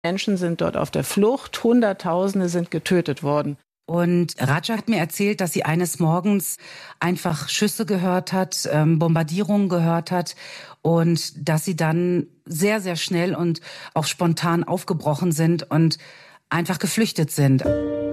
Menschen sind dort auf der Flucht, Hunderttausende sind getötet worden. Und Raja hat mir erzählt, dass sie eines Morgens einfach Schüsse gehört hat, Bombardierungen gehört hat und dass sie dann sehr, sehr schnell und auch spontan aufgebrochen sind und einfach geflüchtet sind.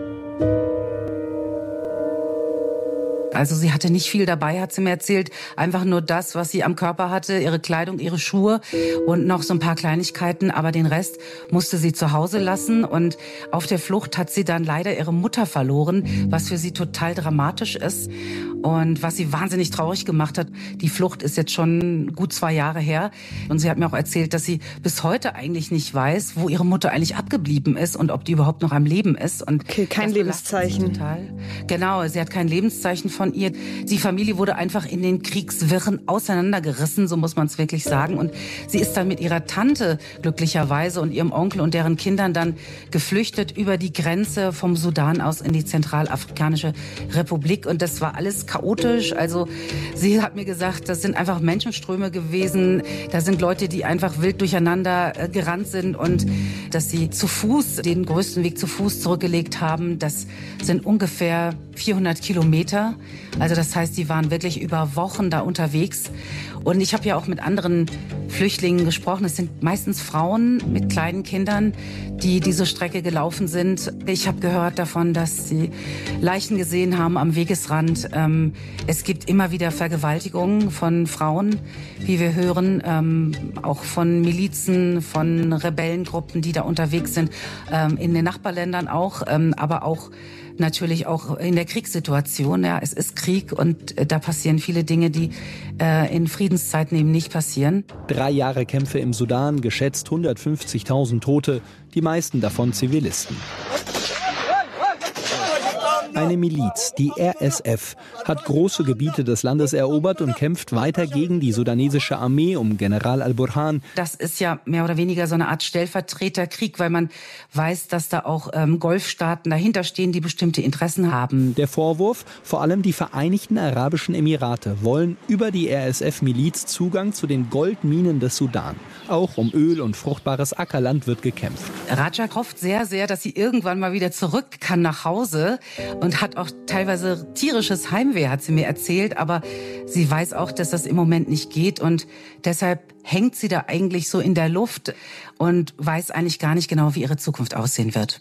Also sie hatte nicht viel dabei, hat sie mir erzählt. Einfach nur das, was sie am Körper hatte, ihre Kleidung, ihre Schuhe und noch so ein paar Kleinigkeiten. Aber den Rest musste sie zu Hause lassen. Und auf der Flucht hat sie dann leider ihre Mutter verloren, was für sie total dramatisch ist. Und was sie wahnsinnig traurig gemacht hat. Die Flucht ist jetzt schon gut 2 Jahre her. Und sie hat mir auch erzählt, dass sie bis heute eigentlich nicht weiß, wo ihre Mutter eigentlich abgeblieben ist und ob die überhaupt noch am Leben ist. Und okay, kein Lebenszeichen. Total. Genau, sie hat kein Lebenszeichen von ihr. Die Familie wurde einfach in den Kriegswirren auseinandergerissen, so muss man es wirklich sagen. Und sie ist dann mit ihrer Tante glücklicherweise und ihrem Onkel und deren Kindern dann geflüchtet über die Grenze vom Sudan aus in die Zentralafrikanische Republik. Und das war alles chaotisch. Also sie hat mir gesagt, das sind einfach Menschenströme gewesen. Da sind Leute, die einfach wild durcheinander gerannt sind und dass sie zu Fuß, den größten Weg zu Fuß zurückgelegt haben. Das sind ungefähr 400 Kilometer. Also das heißt, die waren wirklich über Wochen da unterwegs. Und ich habe ja auch mit anderen Flüchtlingen gesprochen. Es sind meistens Frauen mit kleinen Kindern, die diese Strecke gelaufen sind. Ich habe gehört davon, dass sie Leichen gesehen haben am Wegesrand. Es gibt immer wieder Vergewaltigungen von Frauen, wie wir hören, auch von Milizen, von Rebellengruppen, die da unterwegs sind, in den Nachbarländern auch, aber auch natürlich auch in der Kriegssituation. Ja, es ist Krieg und da passieren viele Dinge, die in Friedenszeiten eben nicht passieren. 3 Jahre Kämpfe im Sudan, geschätzt 150.000 Tote, die meisten davon Zivilisten. Eine Miliz, die RSF, hat große Gebiete des Landes erobert und kämpft weiter gegen die sudanesische Armee um General al-Burhan. Das ist ja mehr oder weniger so eine Art Stellvertreterkrieg, weil man weiß, dass da auch Golfstaaten dahinter stehen, die bestimmte Interessen haben. Der Vorwurf, vor allem die Vereinigten Arabischen Emirate wollen über die RSF-Miliz Zugang zu den Goldminen des Sudan. Auch um Öl und fruchtbares Ackerland wird gekämpft. Raja hofft sehr, sehr, dass sie irgendwann mal wieder zurück kann nach Hause und hat auch teilweise tierisches Heimweh, hat sie mir erzählt. Aber sie weiß auch, dass das im Moment nicht geht und deshalb hängt sie da eigentlich so in der Luft und weiß eigentlich gar nicht genau, wie ihre Zukunft aussehen wird.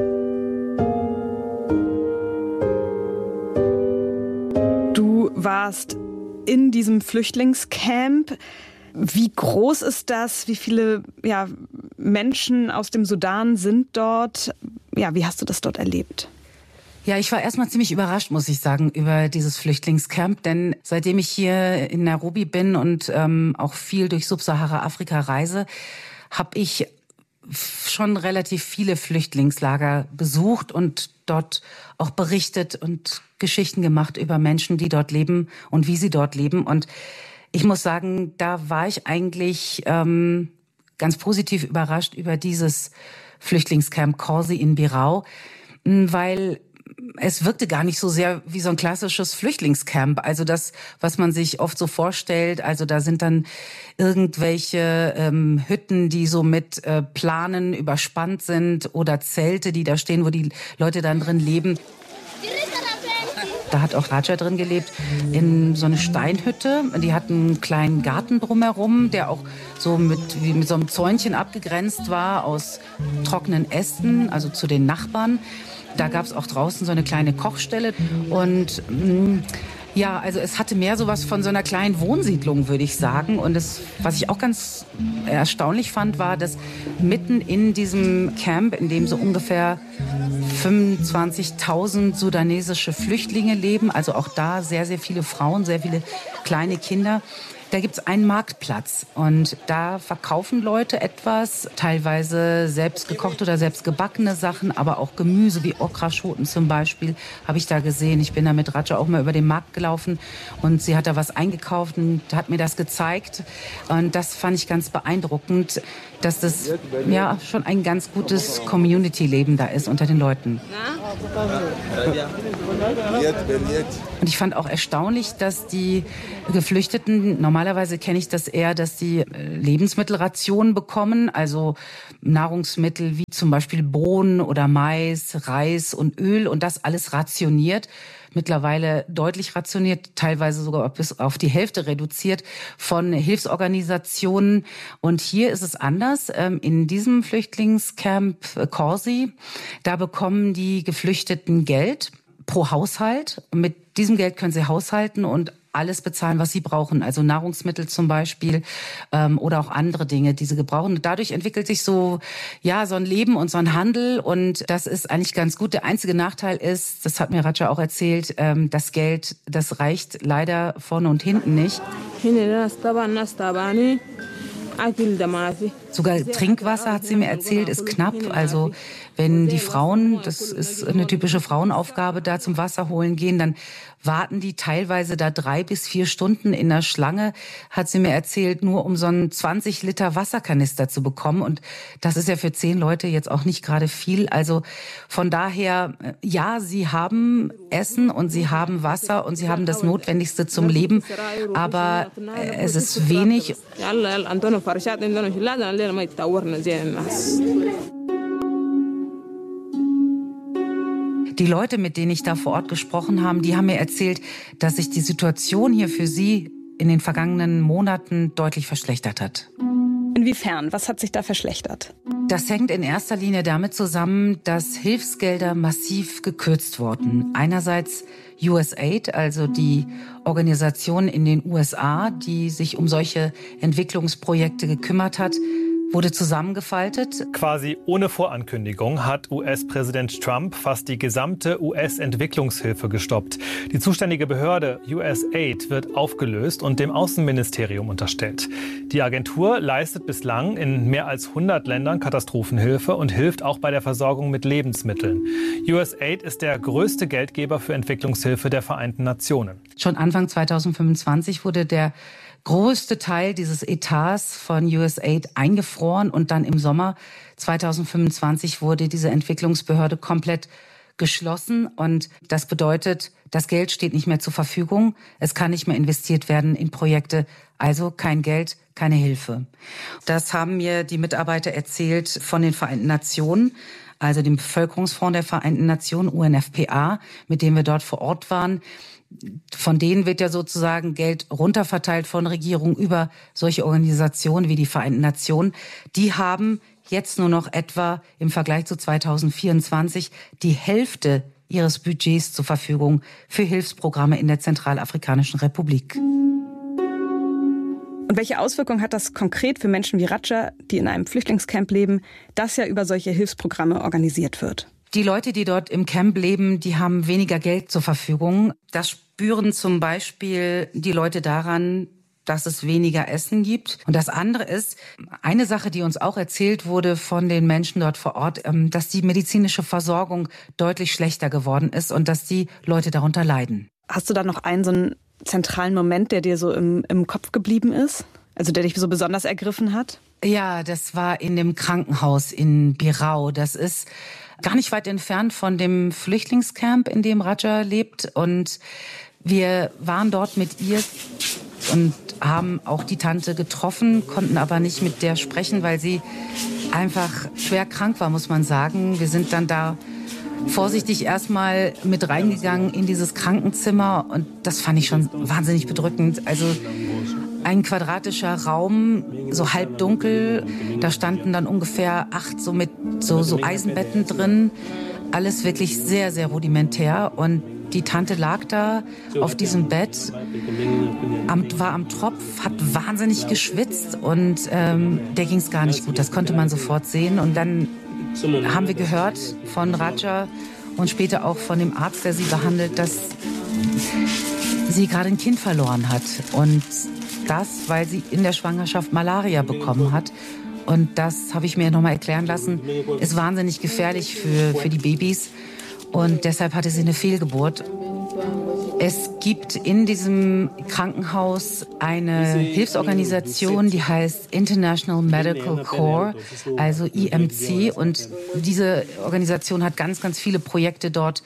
Du warst in diesem Flüchtlingscamp. Wie groß ist das? Wie viele Menschen aus dem Sudan sind dort? Ja, wie hast du das dort erlebt? Ja, ich war erstmal ziemlich überrascht, muss ich sagen, über dieses Flüchtlingscamp. Denn seitdem ich hier in Nairobi bin und auch viel durch Subsahara-Afrika reise, habe ich schon relativ viele Flüchtlingslager besucht und dort auch berichtet und Geschichten gemacht über Menschen, die dort leben und wie sie dort leben. Und ich muss sagen, da war ich eigentlich ganz positiv überrascht über dieses Flüchtlingscamp Korsi in Birau, weil es wirkte gar nicht so sehr wie so ein klassisches Flüchtlingscamp. Also das, was man sich oft so vorstellt. Also da sind dann irgendwelche Hütten, die so mit Planen überspannt sind oder Zelte, die da stehen, wo die Leute dann drin leben. Da hat auch Raja drin gelebt, in so eine Steinhütte. Die hat einen kleinen Garten drumherum, der auch so mit so einem Zäunchen abgegrenzt war aus trockenen Ästen, also zu den Nachbarn. Da gab es auch draußen so eine kleine Kochstelle und ja, also es hatte mehr sowas von so einer kleinen Wohnsiedlung, würde ich sagen. Und das, was ich auch ganz erstaunlich fand, war, dass mitten in diesem Camp, in dem so ungefähr 25.000 sudanesische Flüchtlinge leben, also auch da sehr, sehr viele Frauen, sehr viele kleine Kinder, da gibt's einen Marktplatz und da verkaufen Leute etwas, teilweise selbst gekocht oder selbst gebackene Sachen, aber auch Gemüse wie Okraschoten zum Beispiel, habe ich da gesehen. Ich bin da mit Raja auch mal über den Markt gelaufen und sie hat da was eingekauft und hat mir das gezeigt und das fand ich ganz beeindruckend, dass das ja schon ein ganz gutes Community-Leben da ist unter den Leuten. Und ich fand auch erstaunlich, dass die Geflüchteten, normalerweise kenne ich das eher, dass die Lebensmittelrationen bekommen, also Nahrungsmittel wie zum Beispiel Bohnen oder Mais, Reis und Öl und das alles rationiert. Mittlerweile deutlich rationiert, teilweise sogar bis auf die Hälfte reduziert von Hilfsorganisationen. Und hier ist es anders. In diesem Flüchtlingscamp Corsi, da bekommen die Geflüchteten Geld pro Haushalt. Mit diesem Geld können sie haushalten und alles bezahlen, was sie brauchen, also Nahrungsmittel zum Beispiel oder auch andere Dinge, die sie gebrauchen. Und dadurch entwickelt sich so ein Leben und so ein Handel und das ist eigentlich ganz gut. Der einzige Nachteil ist, das hat mir Raja auch erzählt, das Geld, das reicht leider vorne und hinten nicht. Sogar Trinkwasser, hat sie mir erzählt, ist knapp. Also wenn die Frauen, das ist eine typische Frauenaufgabe, da zum Wasser holen gehen, dann warten die teilweise da 3 bis 4 Stunden in der Schlange, hat sie mir erzählt, nur um so einen 20 Liter Wasserkanister zu bekommen. Und das ist ja für 10 Leute jetzt auch nicht gerade viel. Also von daher, ja, sie haben Essen und sie haben Wasser und sie haben das Notwendigste zum Leben. Aber es ist wenig. Die Leute, mit denen ich da vor Ort gesprochen habe, die haben mir erzählt, dass sich die Situation hier für sie in den vergangenen Monaten deutlich verschlechtert hat. Inwiefern? Was hat sich da verschlechtert? Das hängt in erster Linie damit zusammen, dass Hilfsgelder massiv gekürzt wurden. Einerseits USAID, also die Organisation in den USA, die sich um solche Entwicklungsprojekte gekümmert hat, wurde zusammengefaltet. Quasi ohne Vorankündigung hat US-Präsident Trump fast die gesamte US-Entwicklungshilfe gestoppt. Die zuständige Behörde USAID wird aufgelöst und dem Außenministerium unterstellt. Die Agentur leistet bislang in mehr als 100 Ländern Katastrophenhilfe und hilft auch bei der Versorgung mit Lebensmitteln. USAID ist der größte Geldgeber für Entwicklungshilfe der Vereinten Nationen. Schon Anfang 2025 wurde der größte Teil dieses Etats von USAID eingefroren und dann im Sommer 2025 wurde diese Entwicklungsbehörde komplett geschlossen und das bedeutet, das Geld steht nicht mehr zur Verfügung, es kann nicht mehr investiert werden in Projekte, also kein Geld, keine Hilfe. Das haben mir die Mitarbeiter erzählt von den Vereinten Nationen, also dem Bevölkerungsfonds der Vereinten Nationen, UNFPA, mit dem wir dort vor Ort waren. Von denen wird ja sozusagen Geld runterverteilt von Regierungen über solche Organisationen wie die Vereinten Nationen. Die haben jetzt nur noch etwa im Vergleich zu 2024 die Hälfte ihres Budgets zur Verfügung für Hilfsprogramme in der Zentralafrikanischen Republik. Und welche Auswirkungen hat das konkret für Menschen wie Raja, die in einem Flüchtlingscamp leben, das ja über solche Hilfsprogramme organisiert wird? Die Leute, die dort im Camp leben, die haben weniger Geld zur Verfügung. Das spüren zum Beispiel die Leute daran, dass es weniger Essen gibt. Und das andere ist, eine Sache, die uns auch erzählt wurde von den Menschen dort vor Ort, dass die medizinische Versorgung deutlich schlechter geworden ist und dass die Leute darunter leiden. Hast du da noch einen so einen zentralen Moment, der dir so im Kopf geblieben ist? Also der dich so besonders ergriffen hat? Ja, das war in dem Krankenhaus in Birao. Das ist gar nicht weit entfernt von dem Flüchtlingscamp, in dem Raja lebt. Und wir waren dort mit ihr und haben auch die Tante getroffen, konnten aber nicht mit der sprechen, weil sie einfach schwer krank war, muss man sagen. Wir sind dann da vorsichtig erstmal mit reingegangen in dieses Krankenzimmer und das fand ich schon wahnsinnig bedrückend. Also ein quadratischer Raum, so halbdunkel, da standen dann ungefähr 8 so Eisenbetten drin. Alles wirklich sehr, sehr rudimentär und die Tante lag da auf diesem Bett, war am Tropf, hat wahnsinnig geschwitzt und der ging es gar nicht gut. Das konnte man sofort sehen. Und dann haben wir gehört von Raja und später auch von dem Arzt, der sie behandelt, dass sie gerade ein Kind verloren hat. Und das, weil sie in der Schwangerschaft Malaria bekommen hat. Und das habe ich mir nochmal erklären lassen, ist wahnsinnig gefährlich für die Babys. Und deshalb hatte sie eine Fehlgeburt. Es gibt in diesem Krankenhaus eine Hilfsorganisation, die heißt International Medical Corps, also IMC. Und diese Organisation hat ganz, ganz viele Projekte dort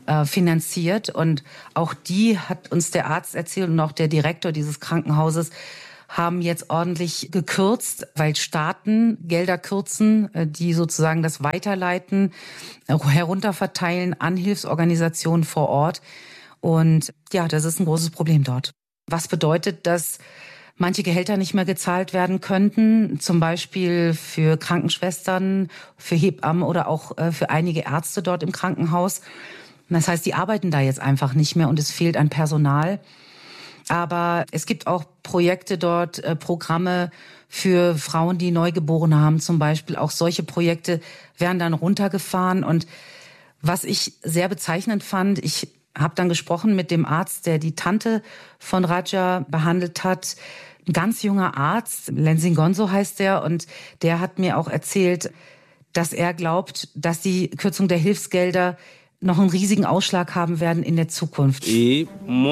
finanziert. Und auch die hat uns der Arzt erzählt und auch der Direktor dieses Krankenhauses haben jetzt ordentlich gekürzt, weil Staaten Gelder kürzen, die sozusagen das weiterleiten, herunterverteilen an Hilfsorganisationen vor Ort. Und ja, das ist ein großes Problem dort. Was bedeutet, dass manche Gehälter nicht mehr gezahlt werden könnten, zum Beispiel für Krankenschwestern, für Hebammen oder auch für einige Ärzte dort im Krankenhaus. Das heißt, die arbeiten da jetzt einfach nicht mehr und es fehlt an Personal. Aber es gibt auch Projekte dort, Programme für Frauen, die Neugeborene haben zum Beispiel. Auch solche Projekte werden dann runtergefahren. Und was ich sehr bezeichnend fand, ich habe dann gesprochen mit dem Arzt, der die Tante von Raja behandelt hat. Ein ganz junger Arzt, Lenzingonso heißt der, und der hat mir auch erzählt, dass er glaubt, dass die Kürzung der Hilfsgelder noch einen riesigen Ausschlag haben werden in der Zukunft. Er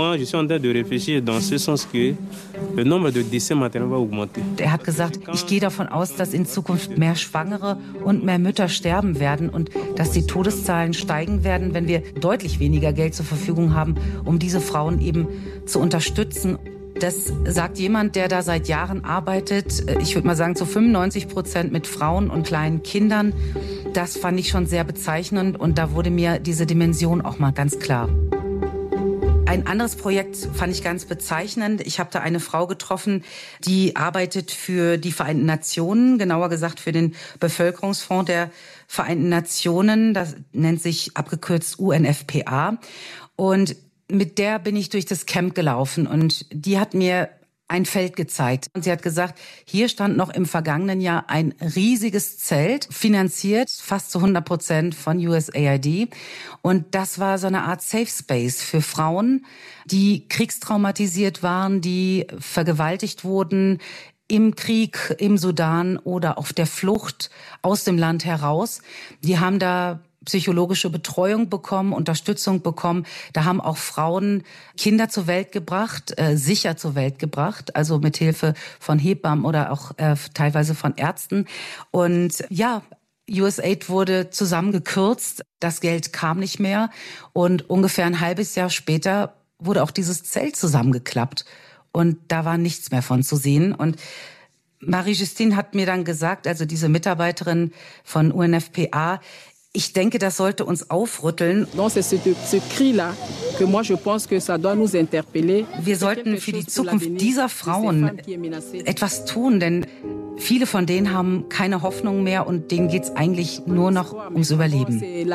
hat gesagt, ich gehe davon aus, dass in Zukunft mehr Schwangere und mehr Mütter sterben werden und dass die Todeszahlen steigen werden, wenn wir deutlich weniger Geld zur Verfügung haben, um diese Frauen eben zu unterstützen. Das sagt jemand, der da seit Jahren arbeitet, ich würde mal sagen zu 95% mit Frauen und kleinen Kindern. Das fand ich schon sehr bezeichnend und da wurde mir diese Dimension auch mal ganz klar. Ein anderes Projekt fand ich ganz bezeichnend. Ich habe da eine Frau getroffen, die arbeitet für die Vereinten Nationen, genauer gesagt für den Bevölkerungsfonds der Vereinten Nationen. Das nennt sich abgekürzt UNFPA. Und mit der bin ich durch das Camp gelaufen und die hat mir ein Feld gezeigt. Und sie hat gesagt, hier stand noch im vergangenen Jahr ein riesiges Zelt, finanziert fast zu 100% von USAID. Und das war so eine Art Safe Space für Frauen, die kriegstraumatisiert waren, die vergewaltigt wurden im Krieg, im Sudan oder auf der Flucht aus dem Land heraus. Die haben da psychologische Betreuung bekommen, Unterstützung bekommen. Da haben auch Frauen Kinder zur Welt gebracht, sicher zur Welt gebracht, also mit Hilfe von Hebammen oder auch teilweise von Ärzten. Und ja, USAID wurde zusammengekürzt, das Geld kam nicht mehr und ungefähr ein halbes Jahr später wurde auch dieses Zelt zusammengeklappt und da war nichts mehr von zu sehen. Und Marie-Justine hat mir dann gesagt, also diese Mitarbeiterin von UNFPA, ich denke, das sollte uns aufrütteln. Wir sollten für die Zukunft dieser Frauen etwas tun, denn viele von denen haben keine Hoffnung mehr und denen geht es eigentlich nur noch ums Überleben.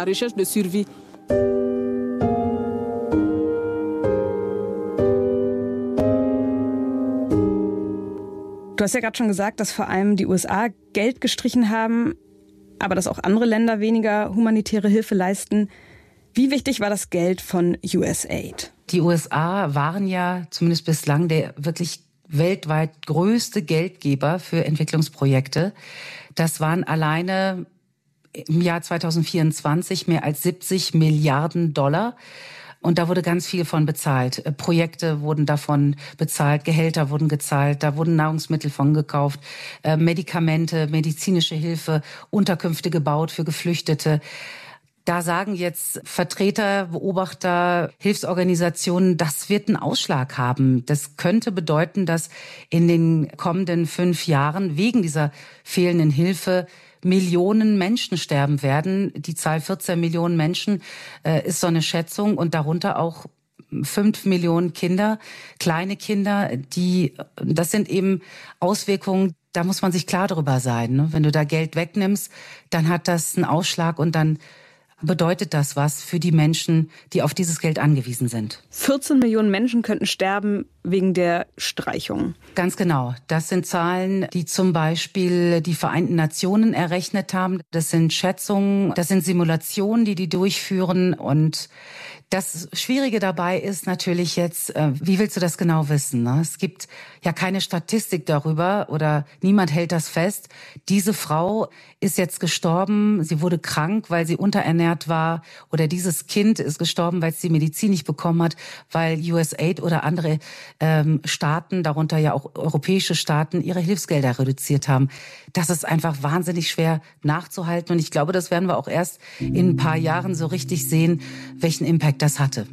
Du hast ja gerade schon gesagt, dass vor allem die USA Geld gestrichen haben, aber dass auch andere Länder weniger humanitäre Hilfe leisten. Wie wichtig war das Geld von USAID? Die USA waren ja zumindest bislang der wirklich weltweit größte Geldgeber für Entwicklungsprojekte. Das waren alleine im Jahr 2024 mehr als 70 Milliarden Dollar. Und da wurde ganz viel von bezahlt. Projekte wurden davon bezahlt, Gehälter wurden gezahlt, da wurden Nahrungsmittel von gekauft, Medikamente, medizinische Hilfe, Unterkünfte gebaut für Geflüchtete. Da sagen jetzt Vertreter, Beobachter, Hilfsorganisationen, das wird einen Ausschlag haben. Das könnte bedeuten, dass in den kommenden 5 Jahren wegen dieser fehlenden Hilfe Millionen Menschen sterben werden. Die Zahl 14 Millionen Menschen ist so eine Schätzung und darunter auch 5 Millionen Kinder, kleine Kinder, das sind eben Auswirkungen, da muss man sich klar darüber sein. Ne? Wenn du da Geld wegnimmst, dann hat das einen Ausschlag und dann bedeutet das was für die Menschen, die auf dieses Geld angewiesen sind. 14 Millionen Menschen könnten sterben wegen der Streichung. Ganz genau. Das sind Zahlen, die zum Beispiel die Vereinten Nationen errechnet haben. Das sind Schätzungen, das sind Simulationen, die durchführen und Das Schwierige dabei ist natürlich jetzt, wie willst du das genau wissen? Ne? Es gibt ja keine Statistik darüber oder niemand hält das fest. Diese Frau ist jetzt gestorben, sie wurde krank, weil sie unterernährt war, oder dieses Kind ist gestorben, weil es die Medizin nicht bekommen hat, weil USAID oder andere Staaten, darunter ja auch europäische Staaten, ihre Hilfsgelder reduziert haben. Das ist einfach wahnsinnig schwer nachzuhalten und ich glaube, das werden wir auch erst in ein paar Jahren so richtig sehen, welchen Impact das hatte.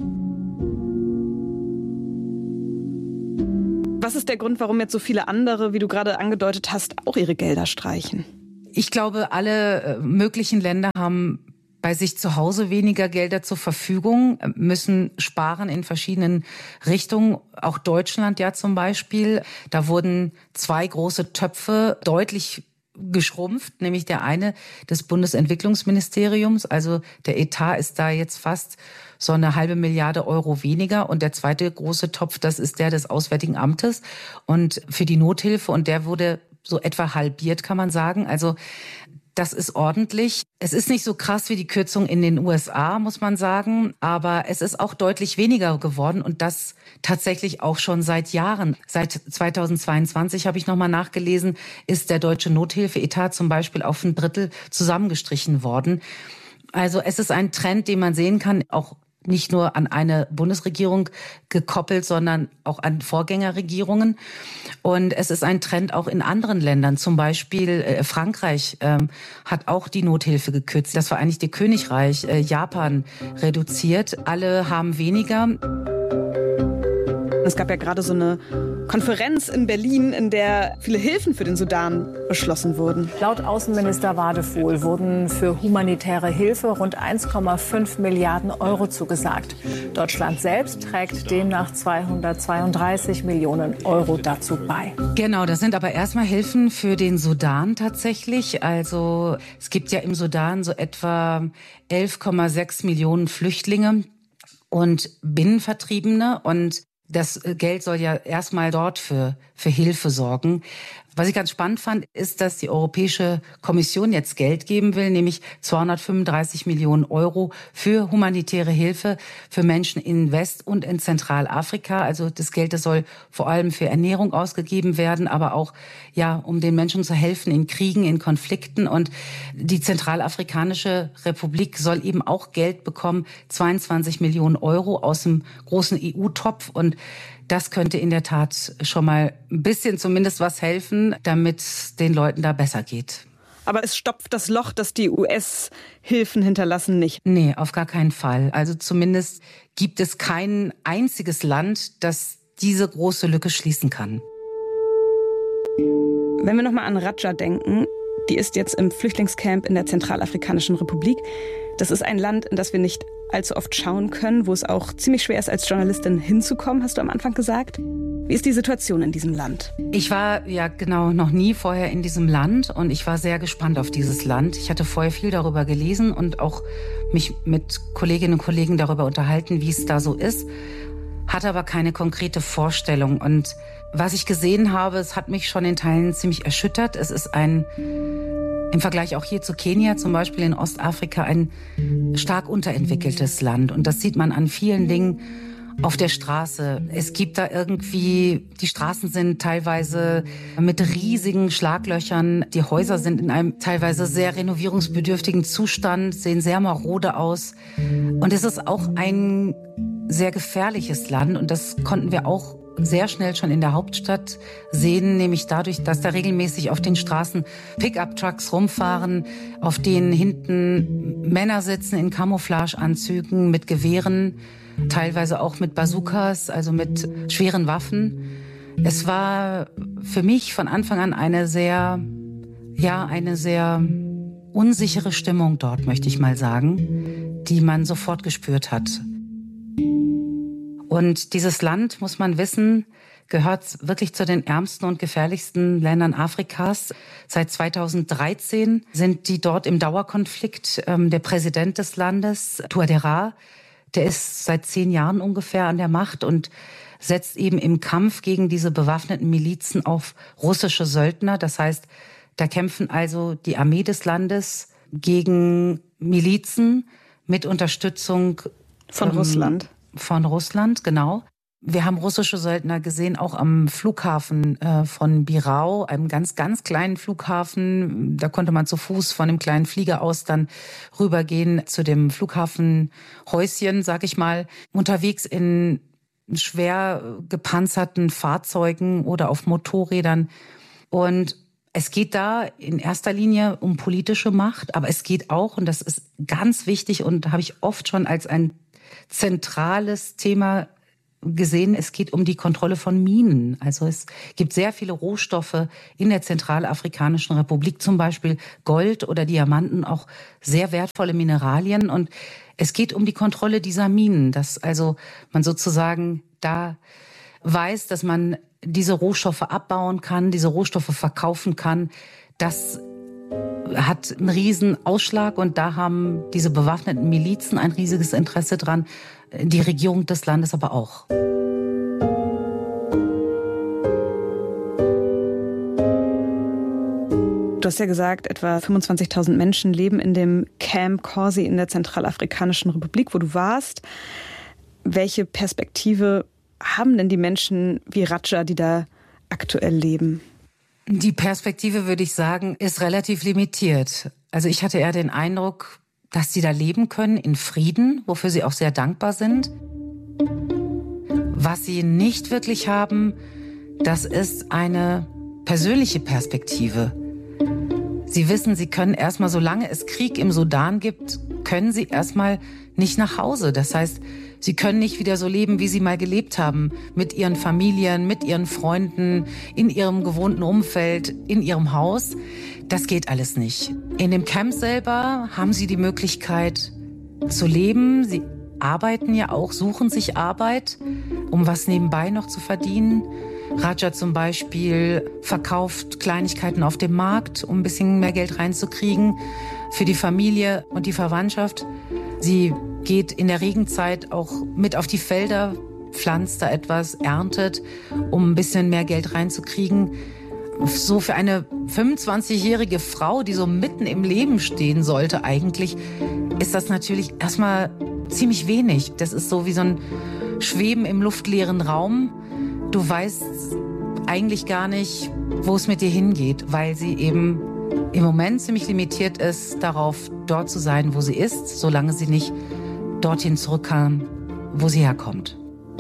Was ist der Grund, warum jetzt so viele andere, wie du gerade angedeutet hast, auch ihre Gelder streichen? Ich glaube, alle möglichen Länder haben bei sich zu Hause weniger Gelder zur Verfügung, müssen sparen in verschiedenen Richtungen. Auch Deutschland ja zum Beispiel. Da wurden 2 große Töpfe deutlich geschrumpft, nämlich der eine des Bundesentwicklungsministeriums. Also der Etat ist da jetzt fast so eine halbe Milliarde Euro weniger. Und der zweite große Topf, das ist der des Auswärtigen Amtes und für die Nothilfe. Und der wurde so etwa halbiert, kann man sagen. Also das ist ordentlich. Es ist nicht so krass wie die Kürzung in den USA, muss man sagen. Aber es ist auch deutlich weniger geworden und das tatsächlich auch schon seit Jahren. Seit 2022, habe ich nochmal nachgelesen, ist der deutsche Nothilfeetat zum Beispiel auf 1/3 zusammengestrichen worden. Also es ist ein Trend, den man sehen kann, auch nicht nur an eine Bundesregierung gekoppelt, sondern auch an Vorgängerregierungen. Und es ist ein Trend auch in anderen Ländern. Zum Beispiel Frankreich hat auch die Nothilfe gekürzt. Das Vereinigte Königreich, Japan reduziert. Alle haben weniger. Es gab ja gerade so eine Konferenz in Berlin, in der viele Hilfen für den Sudan beschlossen wurden. Laut Außenminister Wadefuhl wurden für humanitäre Hilfe rund 1,5 Milliarden Euro zugesagt. Deutschland selbst trägt demnach 232 Millionen Euro dazu bei. Genau, das sind aber erstmal Hilfen für den Sudan tatsächlich. Also es gibt ja im Sudan so etwa 11,6 Millionen Flüchtlinge und Binnenvertriebene und das Geld soll ja erstmal dort für Hilfe sorgen. Was ich ganz spannend fand, ist, dass die Europäische Kommission jetzt Geld geben will, nämlich 235 Millionen Euro für humanitäre Hilfe für Menschen in West- und in Zentralafrika. Also das Geld, das soll vor allem für Ernährung ausgegeben werden, aber auch ja, um den Menschen zu helfen in Kriegen, in Konflikten. Und die Zentralafrikanische Republik soll eben auch Geld bekommen, 22 Millionen Euro aus dem großen EU-Topf. Und das könnte in der Tat schon mal ein bisschen zumindest was helfen, damit den Leuten da besser geht. Aber es stopft das Loch, das die US-Hilfen hinterlassen, nicht? Nee, auf gar keinen Fall. Also zumindest gibt es kein einziges Land, das diese große Lücke schließen kann. Wenn wir nochmal an Radja denken, die ist jetzt im Flüchtlingscamp in der Zentralafrikanischen Republik. Das ist ein Land, in das wir nicht allzu oft schauen können, wo es auch ziemlich schwer ist, als Journalistin hinzukommen, hast du am Anfang gesagt. Wie ist die Situation in diesem Land? Ich war ja genau noch nie vorher in diesem Land und ich war sehr gespannt auf dieses Land. Ich hatte vorher viel darüber gelesen und auch mich mit Kolleginnen und Kollegen darüber unterhalten, wie es da so ist, hatte aber keine konkrete Vorstellung. Und was ich gesehen habe, es hat mich schon in Teilen ziemlich erschüttert. Es ist im Vergleich auch hier zu Kenia, zum Beispiel in Ostafrika, ein stark unterentwickeltes Land. Und das sieht man an vielen Dingen auf der Straße. Es gibt da irgendwie, die Straßen sind teilweise mit riesigen Schlaglöchern. Die Häuser sind in einem teilweise sehr renovierungsbedürftigen Zustand, sehen sehr marode aus. Und es ist auch ein sehr gefährliches Land. Und das konnten wir auch sehr schnell schon in der Hauptstadt sehen, nämlich dadurch, dass da regelmäßig auf den Straßen Pickup-Trucks rumfahren, auf denen hinten Männer sitzen in Camouflageanzügen mit Gewehren, teilweise auch mit Bazookas, also mit schweren Waffen. Es war für mich von Anfang an eine sehr unsichere Stimmung dort, möchte ich mal sagen, die man sofort gespürt hat. Und dieses Land, muss man wissen, gehört wirklich zu den ärmsten und gefährlichsten Ländern Afrikas. Seit 2013 sind die dort im Dauerkonflikt. Der Präsident des Landes, Touadéra, der ist seit 10 Jahren ungefähr an der Macht und setzt eben im Kampf gegen diese bewaffneten Milizen auf russische Söldner. Das heißt, da kämpfen also die Armee des Landes gegen Milizen mit Unterstützung Von Russland. Von Russland, genau. Wir haben russische Söldner gesehen, auch am Flughafen von Birau, einem ganz, ganz kleinen Flughafen. Da konnte man zu Fuß von dem kleinen Flieger aus dann rübergehen zu dem Flughafenhäuschen, sag ich mal, unterwegs in schwer gepanzerten Fahrzeugen oder auf Motorrädern. Und es geht da in erster Linie um politische Macht, aber es geht auch, und das ist ganz wichtig und habe ich oft schon als ein zentrales Thema gesehen, es geht um die Kontrolle von Minen. Also es gibt sehr viele Rohstoffe in der Zentralafrikanischen Republik, zum Beispiel Gold oder Diamanten, auch sehr wertvolle Mineralien. Und es geht um die Kontrolle dieser Minen, dass also man sozusagen da weiß, dass man diese Rohstoffe abbauen kann, diese Rohstoffe verkaufen kann. Das hat einen riesen Ausschlag und da haben diese bewaffneten Milizen ein riesiges Interesse dran, die Regierung des Landes aber auch. Du hast ja gesagt, etwa 25.000 Menschen leben in dem Camp Corsi in der Zentralafrikanischen Republik, wo du warst. Welche Perspektive haben denn die Menschen wie Radja, die da aktuell leben? Die Perspektive, würde ich sagen, ist relativ limitiert. Also ich hatte eher den Eindruck, dass sie da leben können in Frieden, wofür sie auch sehr dankbar sind. Was sie nicht wirklich haben, das ist eine persönliche Perspektive. Sie wissen, sie können erstmal, solange es Krieg im Sudan gibt, können sie erstmal nicht nach Hause. Das heißt, sie können nicht wieder so leben, wie sie mal gelebt haben, mit ihren Familien, mit ihren Freunden, in ihrem gewohnten Umfeld, in ihrem Haus. Das geht alles nicht. In dem Camp selber haben sie die Möglichkeit zu leben. Sie arbeiten ja auch, suchen sich Arbeit, um was nebenbei noch zu verdienen. Radja zum Beispiel verkauft Kleinigkeiten auf dem Markt, um ein bisschen mehr Geld reinzukriegen für die Familie und die Verwandtschaft. Sie geht in der Regenzeit auch mit auf die Felder, pflanzt da etwas, erntet, um ein bisschen mehr Geld reinzukriegen. So für eine 25-jährige Frau, die so mitten im Leben stehen sollte eigentlich, ist das natürlich erstmal ziemlich wenig. Das ist so wie so ein Schweben im luftleeren Raum. Du weißt eigentlich gar nicht, wo es mit dir hingeht, weil sie eben im Moment ziemlich limitiert ist darauf, dort zu sein, wo sie ist, solange sie nicht dorthin zurückkam, wo sie herkommt.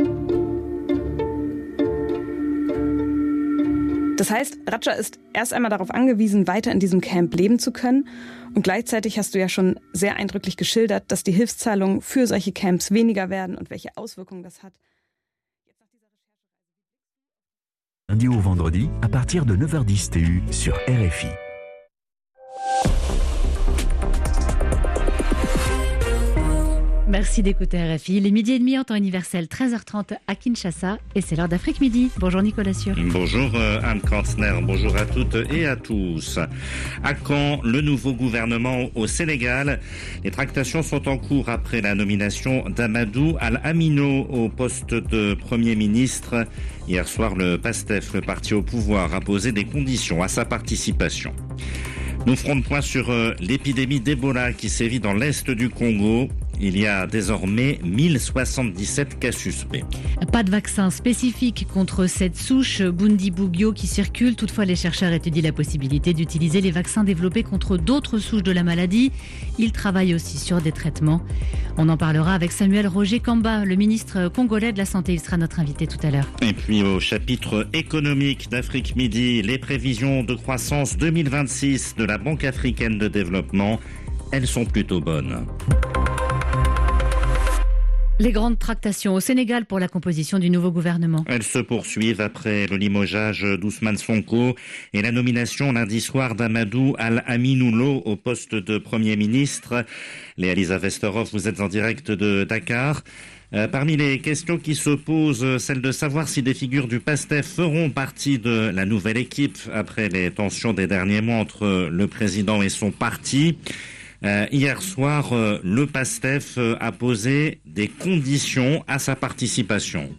Das heißt, Radja ist erst einmal darauf angewiesen, weiter in diesem Camp leben zu können. Und gleichzeitig hast du ja schon sehr eindrücklich geschildert, dass die Hilfszahlungen für solche Camps weniger werden und welche Auswirkungen das hat. Lundi au vendredi, à partir de 9h10 TU sur RFI. Merci d'écouter RFI. Il est 12h30 en temps universel, 13h30 à Kinshasa et c'est l'heure d'Afrique Midi. Bonjour Nicolas Sûr. Bonjour Anne Kantner, bonjour à toutes et à tous. À quand le nouveau gouvernement au Sénégal? Les tractations sont en cours après la nomination d'Amadou Al-Amino au poste de Premier ministre. Hier soir, le PASTEF, le parti au pouvoir, a posé des conditions à sa participation. Nous ferons le point sur l'épidémie d'Ebola qui sévit dans l'est du Congo. Il y a désormais 1077 cas suspects. Pas de vaccin spécifique contre cette souche Bundibugyo qui circule. Toutefois, les chercheurs étudient la possibilité d'utiliser les vaccins développés contre d'autres souches de la maladie. Ils travaillent aussi sur des traitements. On en parlera avec Samuel Roger Kamba, le ministre congolais de la Santé. Il sera notre invité tout à l'heure. Et puis au chapitre économique d'Afrique Midi, les prévisions de croissance 2026 de la Banque africaine de développement, elles sont plutôt bonnes. Les grandes tractations au Sénégal pour la composition du nouveau gouvernement. Elles se poursuivent après le limogeage d'Ousmane Sonko et la nomination lundi soir d'Amadou Al-Aminoulo au poste de Premier ministre. Léa Lisa Vesterhoff, vous êtes en direct de Dakar. Parmi les questions qui se posent, celle de savoir si des figures du PASTEF feront partie de la nouvelle équipe après les tensions des derniers mois entre le président et son parti. Hier soir, le PASTEF a posé des conditions à sa participation.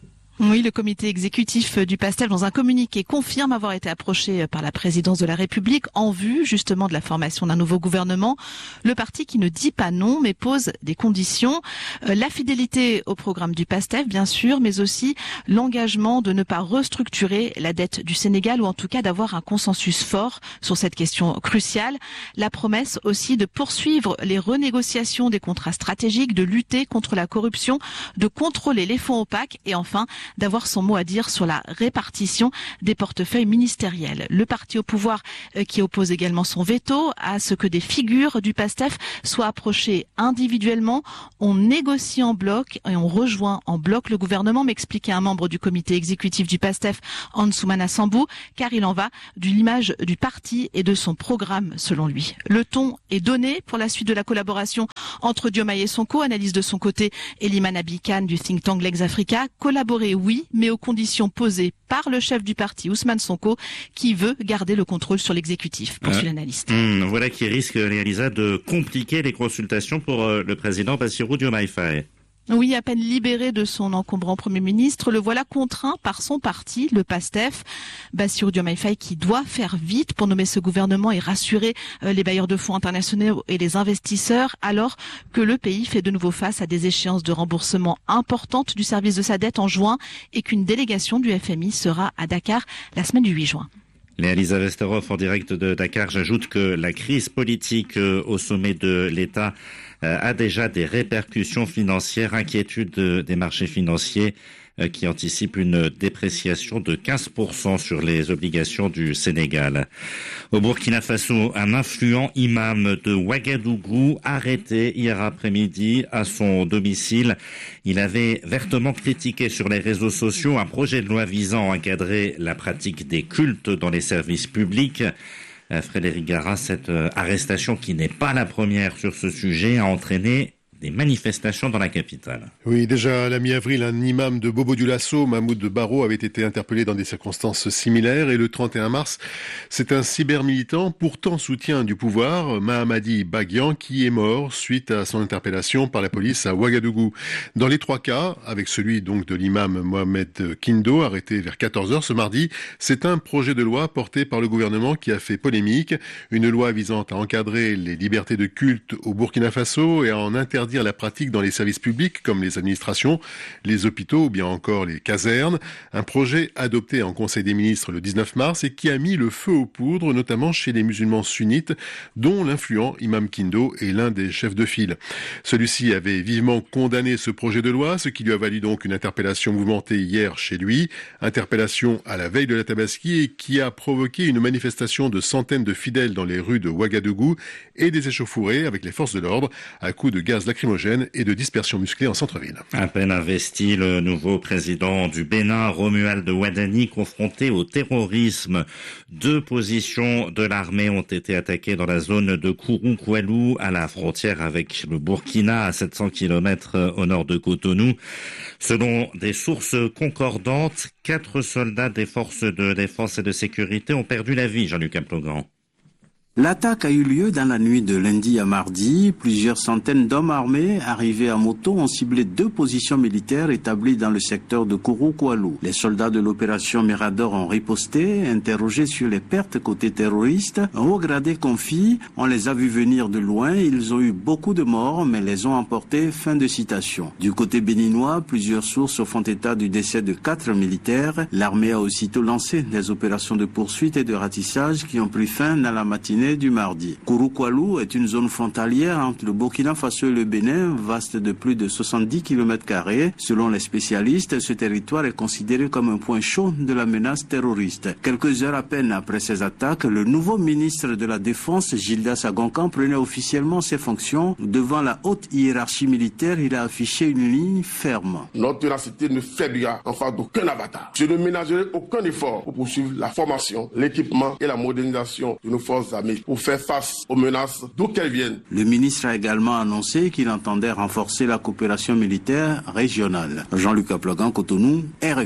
Oui, le comité exécutif du PASTEF, dans un communiqué, confirme avoir été approché par la présidence de la République en vue justement de la formation d'un nouveau gouvernement. Le parti qui ne dit pas non, mais pose des conditions. La fidélité au programme du PASTEF, bien sûr, mais aussi l'engagement de ne pas restructurer la dette du Sénégal, ou en tout cas d'avoir un consensus fort sur cette question cruciale. La promesse aussi de poursuivre les renégociations des contrats stratégiques, de lutter contre la corruption, de contrôler les fonds opaques et enfin d'avoir son mot à dire sur la répartition des portefeuilles ministériels. Le parti au pouvoir qui oppose également son veto à ce que des figures du PASTEF soient approchées individuellement. On négocie en bloc et on rejoint en bloc le gouvernement, m'expliquait un membre du comité exécutif du PASTEF, Ansoumana Sambou, car il en va de l'image du parti et de son programme selon lui. Le ton est donné pour la suite de la collaboration entre Diomaye Sonko, analyse de son côté Eliman Abikan du think tank Legs Africa. Collaborer, oui, mais aux conditions posées par le chef du parti, Ousmane Sonko, qui veut garder le contrôle sur l'exécutif, poursuit l'analyste. Voilà qui risque, Elisa, de compliquer les consultations pour le président Bassirou Diomaye Faye. Oui, à peine libéré de son encombrant Premier ministre, le voilà contraint par son parti, le PASTEF. Bassirou Diomaye Faye qui doit faire vite pour nommer ce gouvernement et rassurer les bailleurs de fonds internationaux et les investisseurs, alors que le pays fait de nouveau face à des échéances de remboursement importantes du service de sa dette en juin et qu'une délégation du FMI sera à Dakar la semaine du 8 juin. Léa-Lisa Vesterhoff en direct de Dakar. J'ajoute que la crise politique au sommet de l'État a déjà des répercussions financières, inquiétude des marchés financiers qui anticipent une dépréciation de 15% sur les obligations du Sénégal. Au Burkina Faso, un influent imam de Ouagadougou arrêté hier après-midi à son domicile. Il avait vertement critiqué sur les réseaux sociaux un projet de loi visant à encadrer la pratique des cultes dans les services publics. Frédéric Gara, cette arrestation qui n'est pas la première sur ce sujet a entraîné des manifestations dans la capitale. Oui, déjà à la mi-avril, un imam de Bobo-Dioulasso, Mahmoud Baro, avait été interpellé dans des circonstances similaires. Et le 31 mars, c'est un cybermilitant, pourtant soutien du pouvoir, Mahamadi Baguian, qui est mort suite à son interpellation par la police à Ouagadougou. Dans les trois cas, avec celui donc de l'imam Mohamed Kindo, arrêté vers 14h ce mardi, c'est un projet de loi porté par le gouvernement qui a fait polémique. Une loi visant à encadrer les libertés de culte au Burkina Faso et à en interdire la pratique dans les services publics comme les administrations, les hôpitaux ou bien encore les casernes. Un projet adopté en Conseil des ministres le 19 mars et qui a mis le feu aux poudres, notamment chez les musulmans sunnites, dont l'influent imam Kindo est l'un des chefs de file. Celui-ci avait vivement condamné ce projet de loi, ce qui lui a valu donc une interpellation mouvementée hier chez lui. Interpellation à la veille de la Tabaski et qui a provoqué une manifestation de centaines de fidèles dans les rues de Ouagadougou et des échauffourées avec les forces de l'ordre à coups de gaz lacrymogène et de dispersion musclée en centre-ville. À peine investi, le nouveau président du Bénin, Romuald Wadani, confronté au terrorisme. 2 positions de l'armée ont été attaquées dans la zone de Kouroukoulou, à la frontière avec le Burkina, à 700 km au nord de Cotonou. Selon des sources concordantes, 4 soldats des forces de défense et de sécurité ont perdu la vie, Jean-Luc Aplogan. L'attaque a eu lieu dans la nuit de lundi à mardi. Plusieurs centaines d'hommes armés arrivés à moto ont ciblé 2 positions militaires établies dans le secteur de Kouroukoulou. Les soldats de l'opération Mirador ont riposté, interrogés sur les pertes côté terroriste. Un haut gradé confie, on les a vus venir de loin, ils ont eu beaucoup de morts, mais les ont emportés. Fin de citation. Du côté béninois, plusieurs sources font état du décès de 4 militaires. L'armée a aussitôt lancé des opérations de poursuite et de ratissage qui ont pris fin dans la matinée du mardi. Kouroukoulou est une zone frontalière entre le Burkina Faso et le Bénin, vaste de plus de 70 km². Selon les spécialistes, ce territoire est considéré comme un point chaud de la menace terroriste. Quelques heures à peine après ces attaques, le nouveau ministre de la Défense, Gildas Agonkan, prenait officiellement ses fonctions. Devant la haute hiérarchie militaire, il a affiché une ligne ferme. Notre ténacité ne faiblira en face d'aucun avatar. Je ne ménagerai aucun effort pour poursuivre la formation, l'équipement et la modernisation de nos forces armées pour faire face aux menaces d'où qu'elles viennent. Le ministre a également annoncé qu'il entendait renforcer la coopération militaire régionale. Jean-Luc Aplogan, Cotonou, RFI.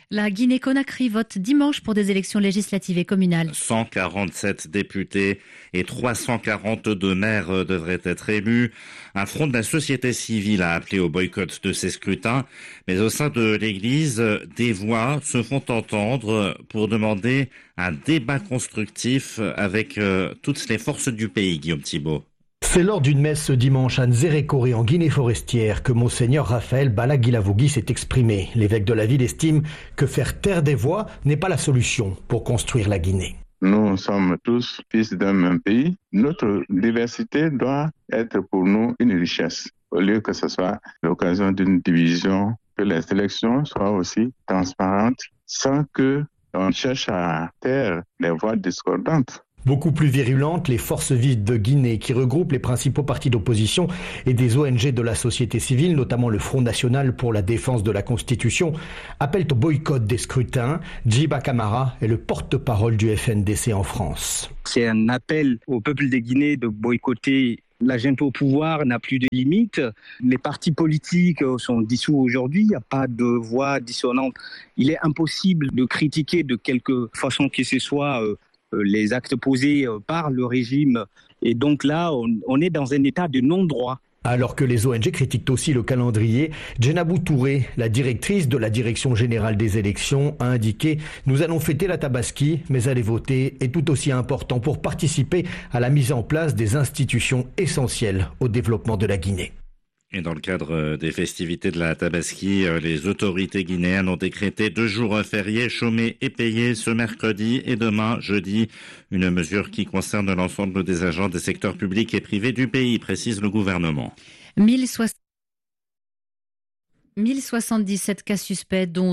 La Guinée-Conakry vote dimanche pour des élections législatives et communales. 147 députés et 342 maires devraient être élus. Un front de la société civile a appelé au boycott de ces scrutins. Mais au sein de l'Église, des voix se font entendre pour demander un débat constructif avec toutes les forces du pays, Guillaume Thibault. C'est lors d'une messe ce dimanche à Nzérékoré en Guinée forestière que Monseigneur Raphaël Balagilavogui s'est exprimé. L'évêque de la ville estime que faire taire des voix n'est pas la solution pour construire la Guinée. Nous sommes tous fils d'un même pays. Notre diversité doit être pour nous une richesse. Au lieu que ce soit l'occasion d'une division, que les élections soient aussi transparentes sans que l'on cherche à taire les voix discordantes. Beaucoup plus virulentes, les forces vives de Guinée qui regroupent les principaux partis d'opposition et des ONG de la société civile, notamment le Front National pour la défense de la Constitution, appellent au boycott des scrutins. Djiba Camara est le porte-parole du FNDC en France. C'est un appel au peuple de Guinée de boycotter. La junte au pouvoir n'a plus de limites. Les partis politiques sont dissous aujourd'hui. Il n'y a pas de voix dissonante. Il est impossible de critiquer de quelque façon que ce soit les actes posés par le régime. Et donc là, on est dans un état de non-droit. Alors que les ONG critiquent aussi le calendrier, Djenabou Touré, la directrice de la Direction générale des élections, a indiqué « Nous allons fêter la Tabaski, mais aller voter est tout aussi important pour participer à la mise en place des institutions essentielles au développement de la Guinée ». Et dans le cadre des festivités de la Tabaski, les autorités guinéennes ont décrété 2 jours fériés chômés et payés ce mercredi et demain, jeudi. Une mesure qui concerne l'ensemble des agents des secteurs publics et privés du pays, précise le gouvernement. 1077 cas suspects, dont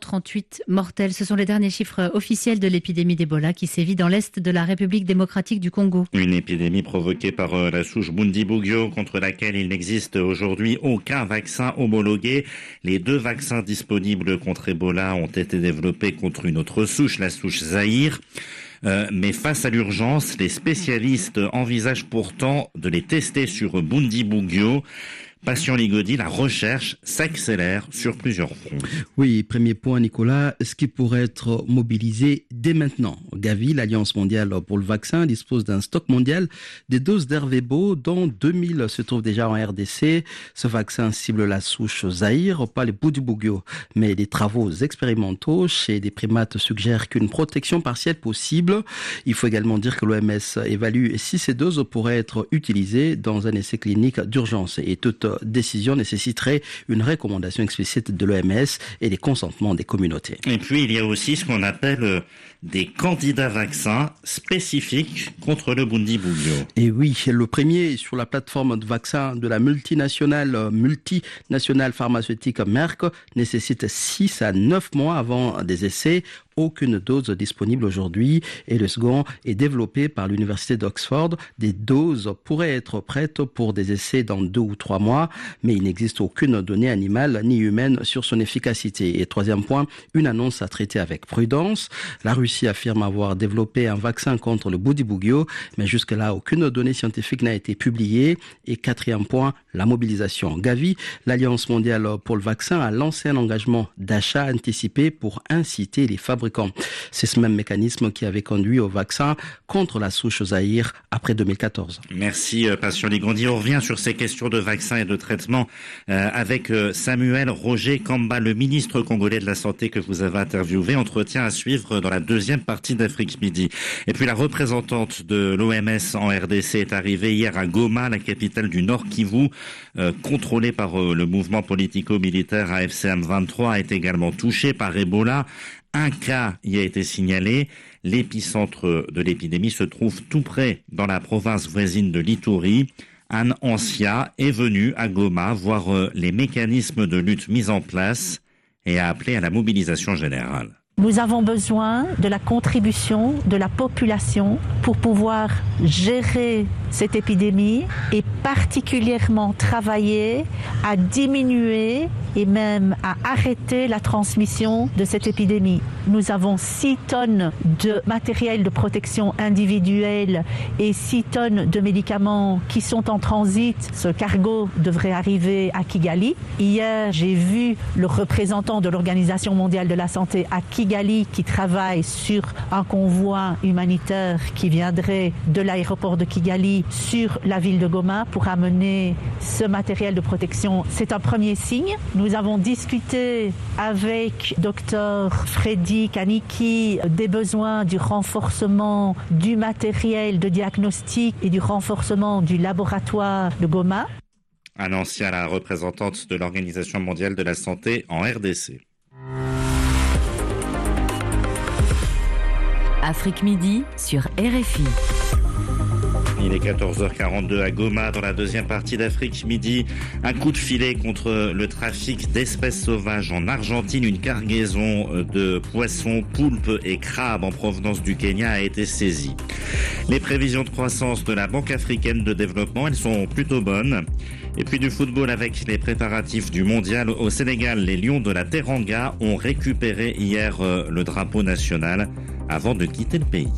238 mortels. Ce sont les derniers chiffres officiels de l'épidémie d'Ebola qui sévit dans l'est de la République démocratique du Congo. Une épidémie provoquée par la souche Bundibugyo, contre laquelle il n'existe aujourd'hui aucun vaccin homologué. Les 2 vaccins disponibles contre Ebola ont été développés contre une autre souche, la souche Zaïre. Mais face à l'urgence, les spécialistes envisagent pourtant de les tester sur Bundibugyo. Passion Ligodi, la recherche s'accélère sur plusieurs fronts. Oui, premier point Nicolas, ce qui pourrait être mobilisé dès maintenant. Gavi, l'Alliance mondiale pour le vaccin, dispose d'un stock mondial des doses d'Ervebo, dont 2000 se trouvent déjà en RDC. Ce vaccin cible la souche Zaïre, pas les Bundibugyo, mais des travaux expérimentaux chez des primates suggèrent qu'une protection partielle possible. Il faut également dire que l'OMS évalue si ces doses pourraient être utilisées dans un essai clinique d'urgence et toute décision nécessiterait une recommandation explicite de l'OMS et les consentements des communautés. Et puis il y a aussi ce qu'on appelle des candidats vaccins spécifiques contre le Bundibugyo. Et oui, le premier sur la plateforme de vaccins de la multinationale pharmaceutique Merck nécessite 6 à 9 mois avant des essais. Aucune dose disponible aujourd'hui et le second est développé par l'université d'Oxford. Des doses pourraient être prêtes pour des essais dans 2 ou 3 mois, mais il n'existe aucune donnée animale ni humaine sur son efficacité. Et troisième point, une annonce à traiter avec prudence. La Russie affirme avoir développé un vaccin contre le Bundibugyo, mais jusque-là, aucune donnée scientifique n'a été publiée. Et quatrième point, la mobilisation. Gavi, l'Alliance mondiale pour le vaccin, a lancé un engagement d'achat anticipé pour inciter les fabricants. C'est ce même mécanisme qui avait conduit au vaccin contre la souche Zaïre après 2014. Merci Passion Ligondi. On revient sur ces questions de vaccins et de traitement avec Samuel Roger Kamba, le ministre congolais de la Santé que vous avez interviewé. Entretien à suivre dans la deuxième partie d'Afrique Midi. Et puis la représentante de l'OMS en RDC est arrivée hier à Goma, la capitale du Nord Kivu, contrôlée par le mouvement politico-militaire AFCM 23, a été également touchée par Ebola. Un cas y a été signalé. L'épicentre de l'épidémie se trouve tout près dans la province voisine de l'Ituri. Anne Ancia est venue à Goma voir les mécanismes de lutte mis en place et a appelé à la mobilisation générale. Nous avons besoin de la contribution de la population pour pouvoir gérer cette épidémie et particulièrement travailler à diminuer et même à arrêter la transmission de cette épidémie. Nous avons 6 tonnes de matériel de protection individuelle et 6 tonnes de médicaments qui sont en transit. Ce cargo devrait arriver à Kigali. Hier, j'ai vu le représentant de l'Organisation mondiale de la santé à Kigali qui travaille sur un convoi humanitaire qui viendrait de l'aéroport de Kigali sur la ville de Goma pour amener ce matériel de protection. C'est un premier signe. Nous avons discuté avec Dr Freddy Kaniki des besoins du renforcement du matériel de diagnostic et du renforcement du laboratoire de Goma. Annonce à la représentante de l'Organisation mondiale de la santé en RDC. Afrique Midi sur RFI. Il est 14h42 à Goma, dans la deuxième partie d'Afrique Midi. Un coup de filet contre le trafic d'espèces sauvages en Argentine. Une cargaison de poissons, poulpes et crabes en provenance du Kenya a été saisie. Les prévisions de croissance de la Banque africaine de développement, elles sont plutôt bonnes. Et puis du football avec les préparatifs du mondial au Sénégal. Les Lions de la Teranga ont récupéré hier le drapeau national avant de quitter le pays.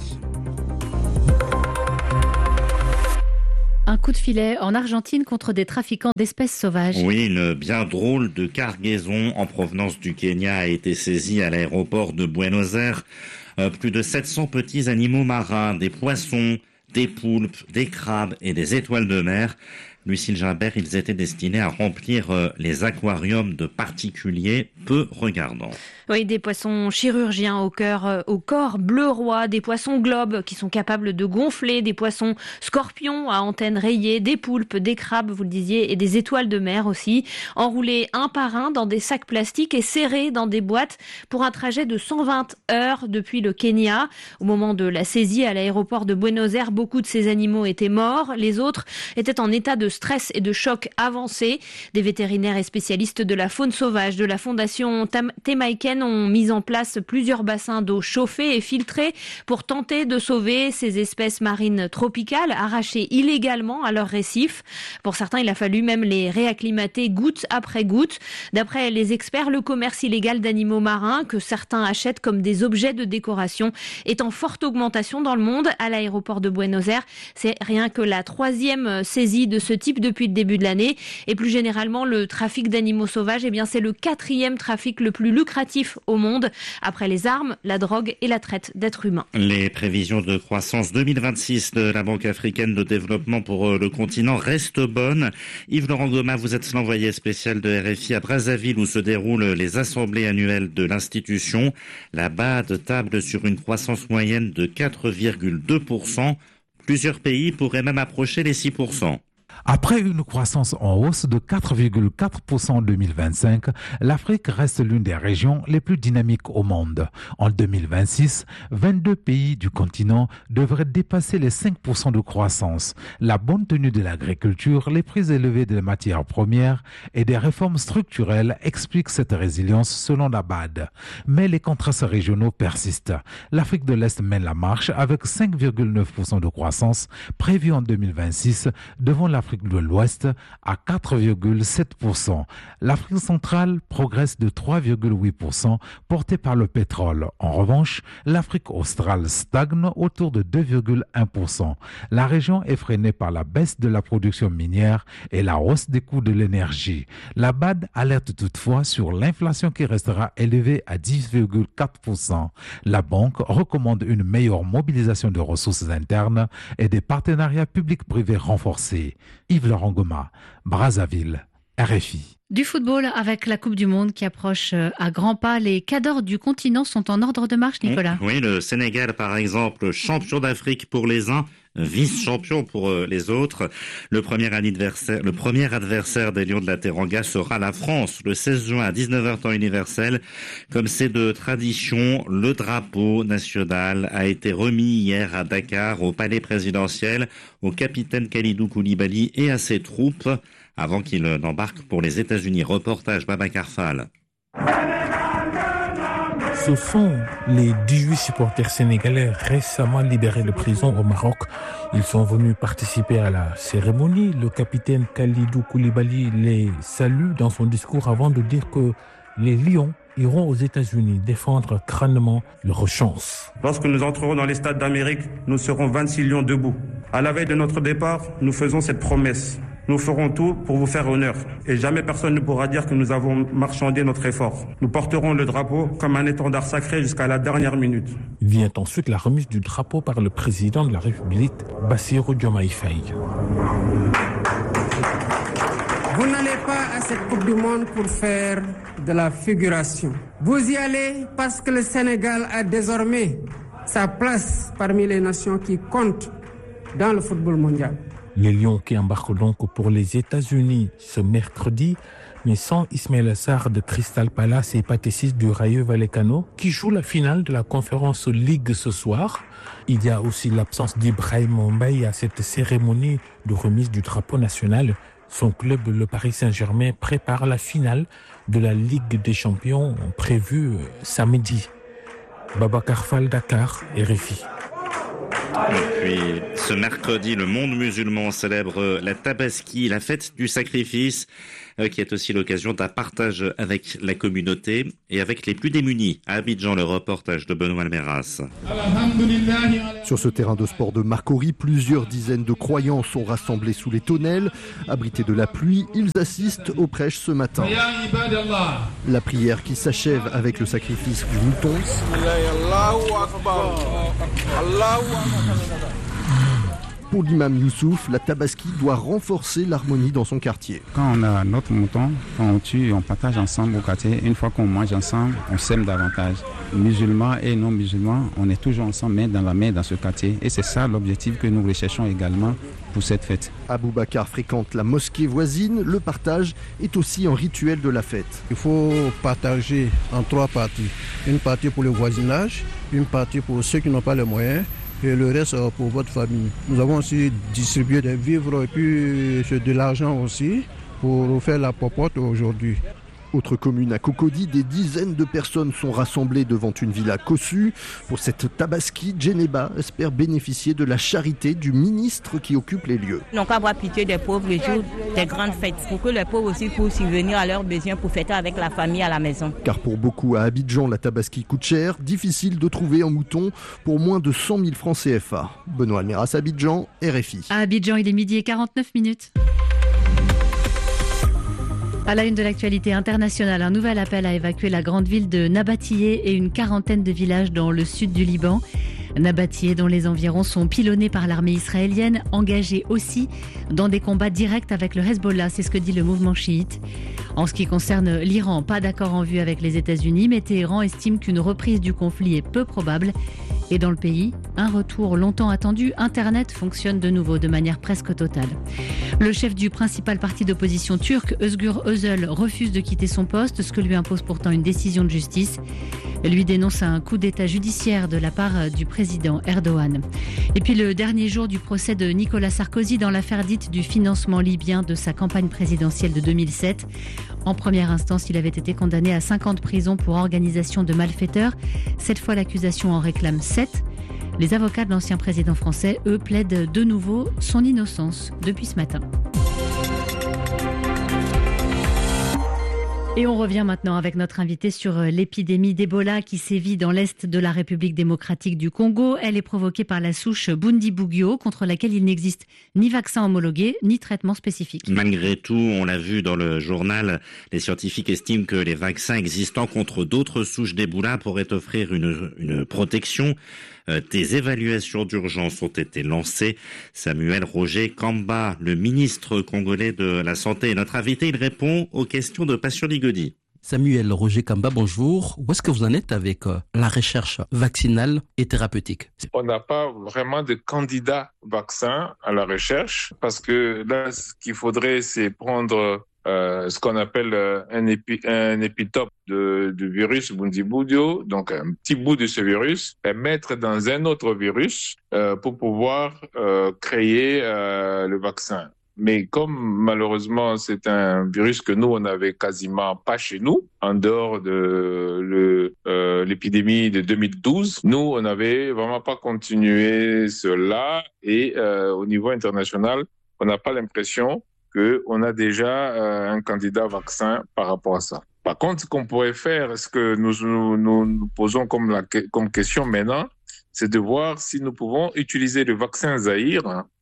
Un coup de filet en Argentine contre des trafiquants d'espèces sauvages. Oui, une bien drôle de cargaison en provenance du Kenya a été saisie à l'aéroport de Buenos Aires. Plus de 700 petits animaux marins, des poissons, des poulpes, des crabes et des étoiles de mer. Lucille Gimbert, ils étaient destinés à remplir les aquariums de particuliers peu regardants. Oui, des poissons chirurgiens au corps bleu roi, des poissons globes qui sont capables de gonfler, des poissons scorpions à antennes rayées, des poulpes, des crabes, vous le disiez, et des étoiles de mer aussi, enroulés un par un dans des sacs plastiques et serrés dans des boîtes pour un trajet de 120 heures depuis le Kenya. Au moment de la saisie à l'aéroport de Buenos Aires, beaucoup de ces animaux étaient morts, les autres étaient en état de stress et de choc avancé. Des vétérinaires et spécialistes de la faune sauvage de la fondation Temaiken ont mis en place plusieurs bassins d'eau chauffés et filtrés pour tenter de sauver ces espèces marines tropicales arrachées illégalement à leurs récifs. Pour certains, il a fallu même les réacclimater goutte après goutte. D'après les experts, le commerce illégal d'animaux marins que certains achètent comme des objets de décoration est en forte augmentation dans le monde. À l'aéroport de Buenos Aires, c'est rien que la 3e saisie de ce type depuis le début de l'année. Et plus généralement, le trafic d'animaux sauvages, c'est le 4e trafic le plus lucratif au monde, après les armes, la drogue et la traite d'êtres humains. Les prévisions de croissance 2026 de la Banque africaine de développement pour le continent restent bonnes. Yves-Laurent Goma, vous êtes l'envoyé spécial de RFI à Brazzaville où se déroulent les assemblées annuelles de l'institution. La BAD table sur une croissance moyenne de 4,2%. Plusieurs pays pourraient même approcher les 6%. Après une croissance en hausse de 4,4% en 2025, l'Afrique reste l'une des régions les plus dynamiques au monde. En 2026, 22 pays du continent devraient dépasser les 5% de croissance. La bonne tenue de l'agriculture, les prix élevés des matières premières et des réformes structurelles expliquent cette résilience selon la BAD. Mais les contrastes régionaux persistent. L'Afrique de l'Est mène la marche avec 5,9% de croissance prévue en 2026 devant l'Afrique de l'Ouest à 4,7%. L'Afrique centrale progresse de 3,8%, portée par le pétrole. En revanche, l'Afrique australe stagne autour de 2,1%. La région est freinée par la baisse de la production minière et la hausse des coûts de l'énergie. La BAD alerte toutefois sur l'inflation qui restera élevée à 10,4%. La banque recommande une meilleure mobilisation de ressources internes et des partenariats publics-privés renforcés. Yves-Laurent Goma, Brazzaville, RFI. Du football avec la Coupe du Monde qui approche à grands pas. Les cadors du continent sont en ordre de marche, Nicolas. Oui, le Sénégal, par exemple, champion d'Afrique pour les uns, vice-champion pour les autres. Le premier adversaire des Lions de la Teranga sera la France, le 16 juin à 19h temps universel. Comme c'est de tradition, le drapeau national a été remis hier à Dakar, au palais présidentiel, au capitaine Khalidou Koulibaly et à ses troupes, avant qu'il n'embarque pour les États-Unis. Reportage Babacar Fall. Ce sont les 18 supporters sénégalais récemment libérés de prison au Maroc. Ils sont venus participer à la cérémonie. Le capitaine Khalidou Koulibaly les salue dans son discours avant de dire que les Lions iront aux États-Unis défendre crânement leur chance. Lorsque nous entrerons dans les stades d'Amérique, nous serons 26 lions debout. À la veille de notre départ, nous faisons cette promesse. Nous ferons tout pour vous faire honneur. Et jamais personne ne pourra dire que nous avons marchandé notre effort. Nous porterons le drapeau comme un étendard sacré jusqu'à la dernière minute. Vient ensuite la remise du drapeau par le président de la République, Bassirou Diomaye Faye. Vous n'allez pas à cette Coupe du Monde pour faire de la figuration. Vous y allez parce que le Sénégal a désormais sa place parmi les nations qui comptent dans le football mondial. Les Lions qui embarquent donc pour les États-Unis ce mercredi, mais sans Ismaël Sarr de Crystal Palace et Pathé Ciss du Rayo Vallecano, qui joue la finale de la Conférence League ce soir. Il y a aussi l'absence d'Ibrahima Mbaye à cette cérémonie de remise du drapeau national. Son club, le Paris Saint-Germain, prépare la finale de la Ligue des Champions prévue samedi. Babacar Fall, Dakar, RFI. Et puis, ce mercredi, le monde musulman célèbre la Tabaski, la fête du sacrifice, qui est aussi l'occasion d'un partage avec la communauté et avec les plus démunis. À Abidjan, le reportage de Benoît Almeras. Sur ce terrain de sport de Marcory, plusieurs dizaines de croyants sont rassemblés sous les tonnelles. Abrités de la pluie, ils assistent aux prêches ce matin. La prière qui s'achève avec le sacrifice du mouton. Pour l'imam Youssouf, la Tabaski doit renforcer l'harmonie dans son quartier. Quand on a notre mouton, quand on tue, on partage ensemble au quartier. Une fois qu'on mange ensemble, on s'aime davantage. Musulmans et non musulmans, on est toujours ensemble, main dans la main dans ce quartier. Et c'est ça l'objectif que nous recherchons également pour cette fête. Aboubacar fréquente la mosquée voisine. Le partage est aussi un rituel de la fête. Il faut partager en 3 parties. Une partie pour le voisinage, une partie pour ceux qui n'ont pas les moyens, et le reste pour votre famille. Nous avons aussi distribué des vivres et puis de l'argent aussi pour faire la popote aujourd'hui. Autre commune à Cocody, des dizaines de personnes sont rassemblées devant une villa Kossu. Pour cette Tabaski, Djeneba espère bénéficier de la charité du ministre qui occupe les lieux. Donc avoir pitié des pauvres les jours des grandes fêtes, pour que les pauvres aussi puissent subvenir à leurs besoins pour fêter avec la famille à la maison. Car pour beaucoup à Abidjan, la Tabaski coûte cher, difficile de trouver un mouton pour moins de 100 000 francs CFA. Benoît Almeras, Abidjan, RFI. À Abidjan, il est 12h49. À la une de l'actualité internationale, un nouvel appel à évacuer la grande ville de Nabatiyeh et une quarantaine de villages dans le sud du Liban. Nabatiyeh, dont les environs sont pilonnés par l'armée israélienne, engagée aussi dans des combats directs avec le Hezbollah, c'est ce que dit le mouvement chiite. En ce qui concerne l'Iran, pas d'accord en vue avec les États-Unis, mais Téhéran estime qu'une reprise du conflit est peu probable. Et dans le pays, un retour longtemps attendu, Internet fonctionne de nouveau de manière presque totale. Le chef du principal parti d'opposition turc, Özgür Özel, refuse de quitter son poste, ce que lui impose pourtant une décision de justice. Lui dénonce un coup d'État judiciaire de la part du président Erdogan. Et puis le dernier jour du procès de Nicolas Sarkozy dans l'affaire dite du financement libyen de sa campagne présidentielle de 2007. En première instance, il avait été condamné à 5 ans de prison pour organisation de malfaiteurs. Cette fois, l'accusation en réclame 7. Les avocats de l'ancien président français, eux, plaident de nouveau son innocence depuis ce matin. Et on revient maintenant avec notre invité sur l'épidémie d'Ebola qui sévit dans l'est de la République démocratique du Congo. Elle est provoquée par la souche Bundibugyo, contre laquelle il n'existe ni vaccin homologué, ni traitement spécifique. Malgré tout, on l'a vu dans le journal, les scientifiques estiment que les vaccins existants contre d'autres souches d'Ebola pourraient offrir une protection. Des évaluations d'urgence ont été lancées. Samuel Roger Kamba, le ministre congolais de la Santé, est notre invité. Il répond aux questions de Passion Ligodi. Samuel Roger Kamba, bonjour. Où est-ce que vous en êtes avec la recherche vaccinale et thérapeutique? On n'a pas vraiment de candidat vaccin à la recherche parce que là, ce qu'il faudrait, c'est prendre ce qu'on appelle un épitope du virus Bundibugyo, donc un petit bout de ce virus, et mettre dans un autre virus pour pouvoir créer le vaccin. Mais comme malheureusement c'est un virus que nous on n'avait quasiment pas chez nous, en dehors de l'épidémie de 2012, nous on n'avait vraiment pas continué cela et au niveau international, on n'a pas l'impression qu'on a déjà un candidat vaccin par rapport à ça. Par contre, ce qu'on pourrait faire, ce que nous posons comme question maintenant, c'est de voir si nous pouvons utiliser le vaccin Zahir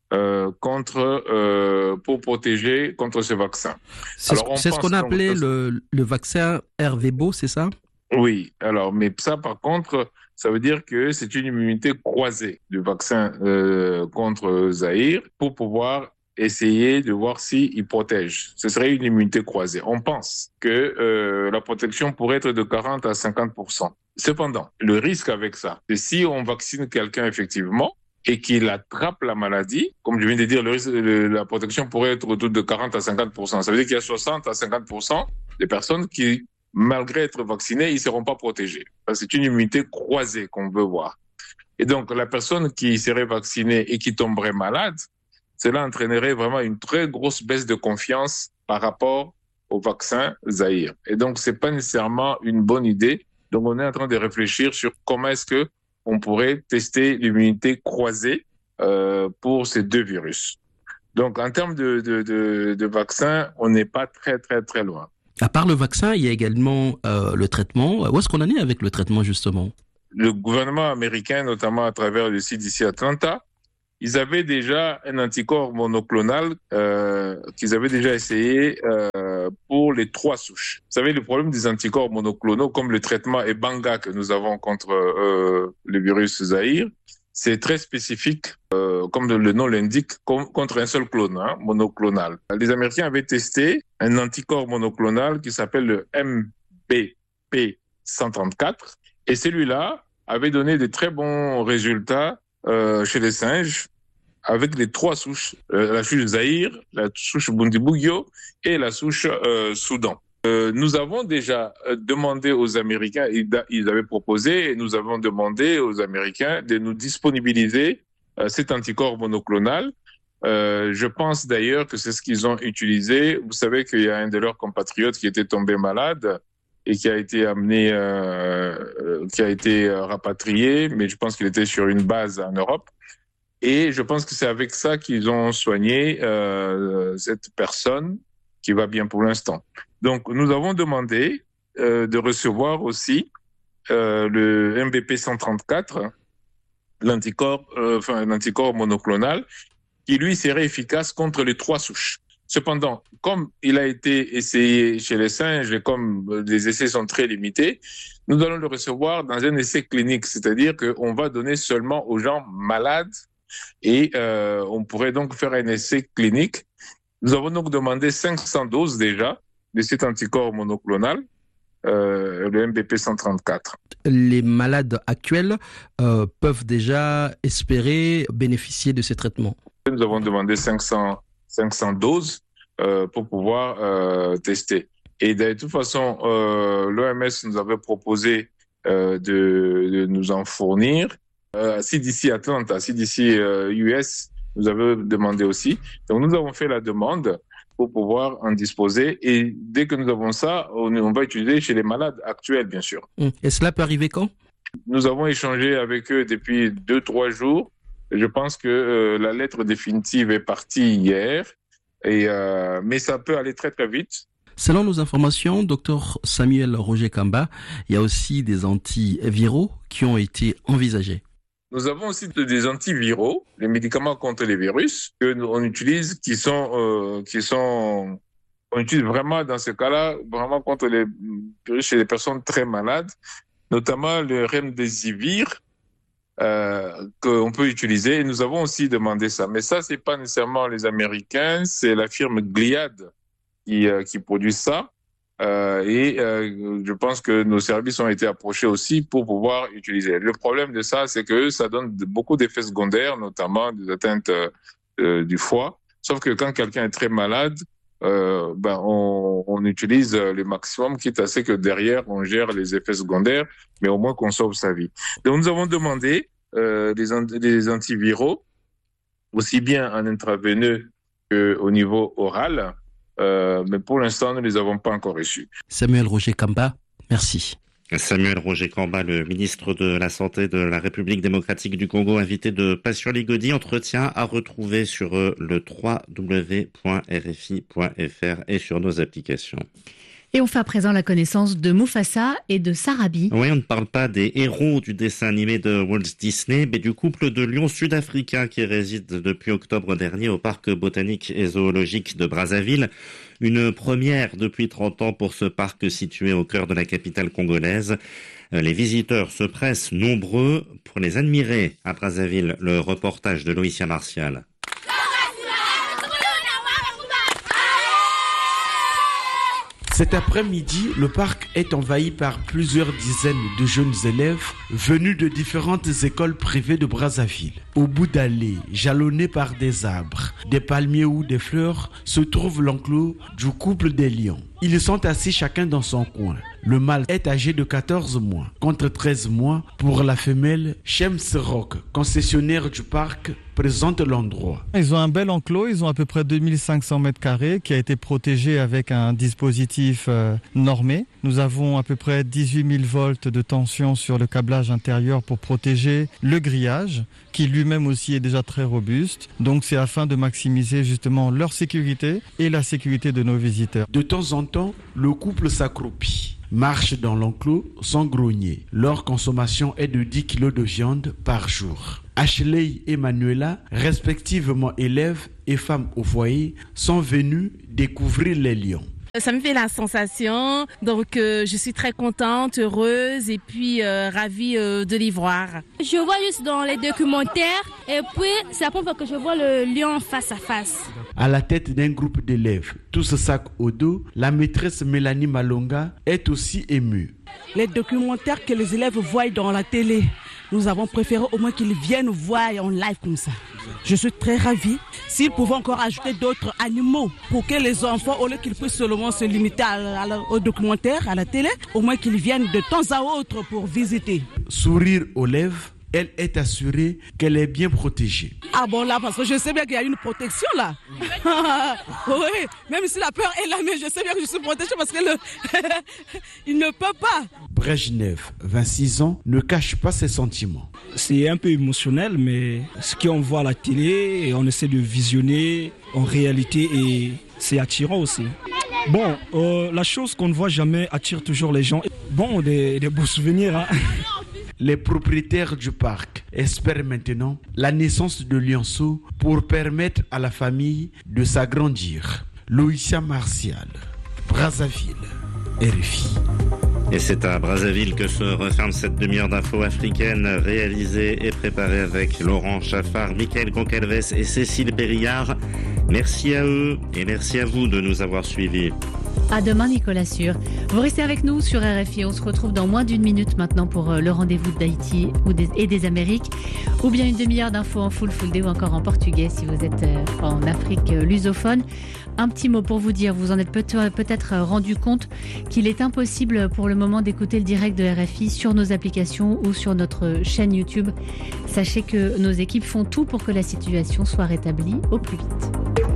pour protéger contre ce vaccin. C'est ce qu'on appelait le vaccin RVBO, c'est ça? Oui, alors, mais ça par contre, ça veut dire que c'est une immunité croisée du vaccin contre Zahir pour pouvoir essayer de voir s'il protège. Ce serait une immunité croisée. On pense que la protection pourrait être de 40 à 50%. Cependant, le risque avec ça, c'est si on vaccine quelqu'un effectivement et qu'il attrape la maladie, comme je viens de dire, la protection pourrait être autour de 40 à 50%. Ça veut dire qu'il y a 60 à 50% des personnes qui, malgré être vaccinées, ils ne seront pas protégés. C'est une immunité croisée qu'on veut voir. Et donc, la personne qui serait vaccinée et qui tomberait malade, cela entraînerait vraiment une très grosse baisse de confiance par rapport au vaccin Zahir. Et donc, c'est pas nécessairement une bonne idée. Donc, on est en train de réfléchir sur comment est-ce que on pourrait tester l'immunité croisée pour ces deux virus. Donc, en termes de vaccin, on n'est pas très, très, très loin. À part le vaccin, il y a également le traitement. Où est-ce qu'on en est avec le traitement, justement? Le gouvernement américain, notamment à travers le CDC Atlanta, ils avaient déjà un anticorps monoclonal qu'ils avaient déjà essayé pour les 3 souches. Vous savez, le problème des anticorps monoclonaux, comme le traitement Ebanga que nous avons contre le virus Zahir, c'est très spécifique, comme le nom l'indique, contre un seul clone, monoclonal. Les Américains avaient testé un anticorps monoclonal qui s'appelle le MBP134, et celui-là avait donné de très bons résultats chez les singes, avec les 3 souches, la souche Zahir, la souche Bundibugyo et la souche Soudan. Nous avons déjà demandé aux Américains, ils avaient proposé, et nous avons demandé aux Américains de nous disponibiliser cet anticorps monoclonal. Je pense d'ailleurs que c'est ce qu'ils ont utilisé. Vous savez qu'il y a un de leurs compatriotes qui était tombé malade et qui a été amené, qui a été rapatrié, mais je pense qu'il était sur une base en Europe. Et je pense que c'est avec ça qu'ils ont soigné cette personne qui va bien pour l'instant. Donc, nous avons demandé de recevoir aussi le MBP 134, l'anticorps monoclonal, qui lui serait efficace contre les 3 souches. Cependant, comme il a été essayé chez les singes et comme les essais sont très limités, nous allons le recevoir dans un essai clinique, c'est-à-dire qu'on va donner seulement aux gens malades et on pourrait donc faire un essai clinique. Nous avons donc demandé 500 doses déjà de cet anticorps monoclonal, le MBP 134. Les malades actuels peuvent déjà espérer bénéficier de ces traitements. Nous avons demandé 500 doses pour pouvoir tester. Et de toute façon, l'OMS nous avait proposé de nous en fournir. CDC Atlanta, CDC US nous avait demandé aussi. Donc nous avons fait la demande pour pouvoir en disposer. Et dès que nous avons ça, on va utiliser chez les malades actuels, bien sûr. Et cela peut arriver quand? Nous avons échangé avec eux depuis 2-3 jours. Je pense que la lettre définitive est partie hier, mais ça peut aller très très vite. Selon nos informations, Dr Samuel Roger Kamba, il y a aussi des antiviraux qui ont été envisagés. Nous avons aussi des antiviraux, les médicaments contre les virus que on utilise, on utilise vraiment dans ce cas-là, vraiment contre les virus chez les personnes très malades, notamment le Remdesivir qu'on peut utiliser. Et nous avons aussi demandé ça, mais ça c'est pas nécessairement les Américains, c'est la firme Gilead qui produit ça. Je pense que nos services ont été approchés aussi pour pouvoir utiliser. Le problème de ça, c'est que ça donne beaucoup d'effets secondaires, notamment des atteintes du foie. Sauf que quand quelqu'un est très malade, on utilise le maximum, quitte à ce que derrière, on gère les effets secondaires, mais au moins qu'on sauve sa vie. Donc nous avons demandé des antiviraux, aussi bien en intraveineux qu'au niveau oral, mais pour l'instant, nous ne les avons pas encore reçus. Samuel Roger Kamba, merci. Samuel Roger Kamba, le ministre de la Santé de la République démocratique du Congo, invité de Passion Ligodi, entretien à retrouver sur le www.rfi.fr et sur nos applications. Et on fait à présent la connaissance de Mufasa et de Sarabi. Oui, on ne parle pas des héros du dessin animé de Walt Disney, mais du couple de lions sud-africains qui réside depuis octobre dernier au parc botanique et zoologique de Brazzaville. Une première depuis 30 ans pour ce parc situé au cœur de la capitale congolaise. Les visiteurs se pressent nombreux pour les admirer à Brazzaville. Le reportage de Loïcia Martial. Cet après-midi, le parc est envahi par plusieurs dizaines de jeunes élèves venus de différentes écoles privées de Brazzaville. Au bout d'allées, jalonnées par des arbres, des palmiers ou des fleurs, se trouve l'enclos du couple des lions. Ils sont assis chacun dans son coin. Le mâle est âgé de 14 mois, contre 13 mois pour la femelle. Shems Rock, concessionnaire du parc, présente l'endroit. Ils ont un bel enclos, ils ont à peu près 2500 mètres carrés qui a été protégé avec un dispositif normé. Nous avons à peu près 18 000 volts de tension sur le câblage intérieur pour protéger le grillage, qui lui-même aussi est déjà très robuste. Donc c'est afin de maximiser justement leur sécurité et la sécurité de nos visiteurs. De temps en temps, le couple s'accroupit, marche dans l'enclos sans grogner. Leur consommation est de 10 kg de viande par jour. Ashley et Manuela, respectivement élèves et femmes au foyer, sont venus découvrir les lions. Ça me fait la sensation, donc je suis très contente, heureuse et puis ravie de les voir. Je vois juste dans les documentaires et puis c'est la première fois que je vois le lion face à face. À la tête d'un groupe d'élèves, tous sacs au dos, la maîtresse Mélanie Malonga est aussi émue. Les documentaires que les élèves voient dans la télé, nous avons préféré au moins qu'ils viennent voir en live comme ça. Je suis très ravie. S'ils pouvaient encore ajouter d'autres animaux pour que les enfants, au lieu qu'ils puissent seulement se limiter au documentaire, à la télé, au moins qu'ils viennent de temps à autre pour visiter. Sourire aux lèvres, elle est assurée qu'elle est bien protégée. Ah bon là, parce que je sais bien qu'il y a une protection là. Oui, même si la peur est là, mais je sais bien que je suis protégée parce qu'il ne peut pas. Brejnev, 26 ans, ne cache pas ses sentiments. C'est un peu émotionnel, mais ce qu'on voit à la télé, et on essaie de visionner en réalité et c'est attirant aussi. Bon, la chose qu'on ne voit jamais attire toujours les gens. Bon, des beaux souvenirs, hein. Les propriétaires du parc espèrent maintenant la naissance de lionceaux pour permettre à la famille de s'agrandir. Loïcia Martial, Brazzaville, RFI. Et c'est à Brazzaville que se referme cette demi-heure d'info africaine réalisée et préparée avec Laurent Chaffard, Mickaël Goncalves et Cécile Bérillard. Merci à eux et merci à vous de nous avoir suivis. À demain, Nicolas Sûr. Vous restez avec nous sur RFI. On se retrouve dans moins d'une minute maintenant pour le rendez-vous d'Haïti et des Amériques. Ou bien une demi-heure d'infos en full day ou encore en portugais si vous êtes en Afrique lusophone. Un petit mot pour vous dire, vous en êtes peut-être rendu compte qu'il est impossible pour le moment d'écouter le direct de RFI sur nos applications ou sur notre chaîne YouTube. Sachez que nos équipes font tout pour que la situation soit rétablie au plus vite.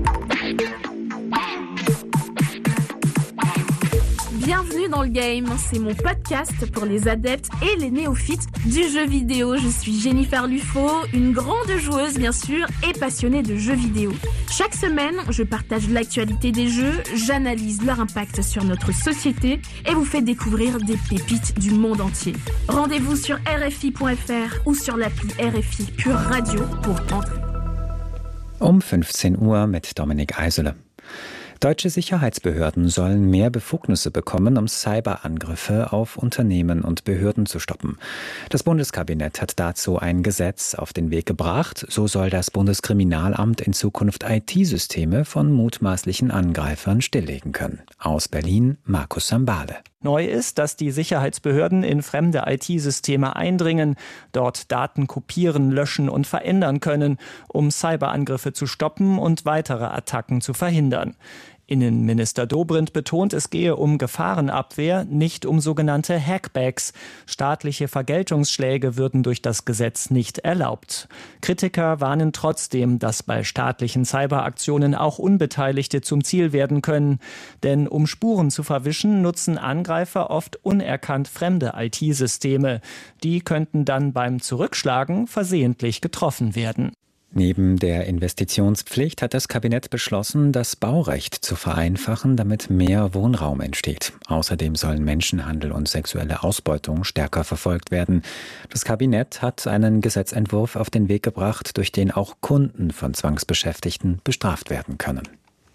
Bienvenue dans le game, c'est mon podcast pour les adeptes et les néophytes du jeu vidéo. Je suis Jennifer Lufo, une grande joueuse bien sûr et passionnée de jeux vidéo. Chaque semaine, je partage l'actualité des jeux, j'analyse leur impact sur notre société et vous fais découvrir des pépites du monde entier. Rendez-vous sur RFI.fr ou sur l'appli RFI Pure Radio pour entrer. 15 Uhr mit Dominik Eisele. Deutsche Sicherheitsbehörden sollen mehr Befugnisse bekommen, um Cyberangriffe auf Unternehmen und Behörden zu stoppen. Das Bundeskabinett hat dazu ein Gesetz auf den Weg gebracht. So soll das Bundeskriminalamt in Zukunft IT-Systeme von mutmaßlichen Angreifern stilllegen können. Aus Berlin, Markus Sambale. Neu ist, dass die Sicherheitsbehörden in fremde IT-Systeme eindringen, dort Daten kopieren, löschen und verändern können, um Cyberangriffe zu stoppen und weitere Attacken zu verhindern. Innenminister Dobrindt betont, es gehe um Gefahrenabwehr, nicht um sogenannte Hackbacks. Staatliche Vergeltungsschläge würden durch das Gesetz nicht erlaubt. Kritiker warnen trotzdem, dass bei staatlichen Cyberaktionen auch Unbeteiligte zum Ziel werden können. Denn um Spuren zu verwischen, nutzen Angreifer oft unerkannt fremde IT-Systeme. Die könnten dann beim Zurückschlagen versehentlich getroffen werden. Neben der Investitionspflicht hat das Kabinett beschlossen, das Baurecht zu vereinfachen, damit mehr Wohnraum entsteht. Außerdem sollen Menschenhandel und sexuelle Ausbeutung stärker verfolgt werden. Das Kabinett hat einen Gesetzentwurf auf den Weg gebracht, durch den auch Kunden von Zwangsbeschäftigten bestraft werden können.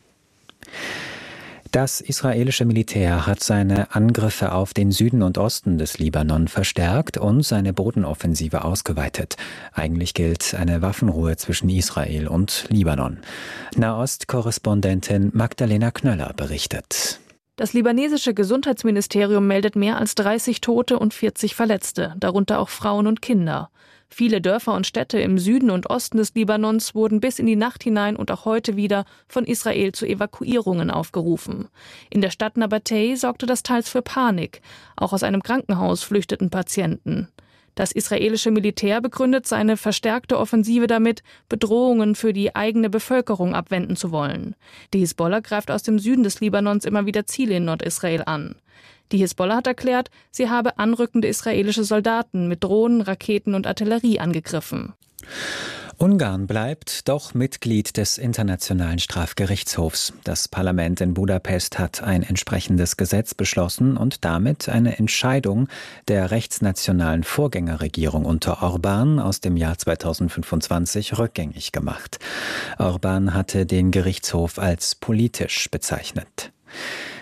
Das israelische Militär hat seine Angriffe auf den Süden und Osten des Libanon verstärkt und seine Bodenoffensive ausgeweitet. Eigentlich gilt eine Waffenruhe zwischen Israel und Libanon. Nahost-Korrespondentin Magdalena Knöller berichtet. Das libanesische Gesundheitsministerium meldet mehr als 30 Tote und 40 Verletzte, darunter auch Frauen und Kinder. Viele Dörfer und Städte im Süden und Osten des Libanons wurden bis in die Nacht hinein und auch heute wieder von Israel zu Evakuierungen aufgerufen. In der Stadt Nabatei sorgte das teils für Panik. Auch aus einem Krankenhaus flüchteten Patienten. Das israelische Militär begründet seine verstärkte Offensive damit, Bedrohungen für die eigene Bevölkerung abwenden zu wollen. Die Hisbollah greift aus dem Süden des Libanons immer wieder Ziele in Nordisrael an. Die Hisbollah hat erklärt, sie habe anrückende israelische Soldaten mit Drohnen, Raketen und Artillerie angegriffen. Ungarn bleibt doch Mitglied des Internationalen Strafgerichtshofs. Das Parlament in Budapest hat ein entsprechendes Gesetz beschlossen und damit eine Entscheidung der rechtsnationalen Vorgängerregierung unter Orbán aus dem Jahr 2025 rückgängig gemacht. Orbán hatte den Gerichtshof als politisch bezeichnet.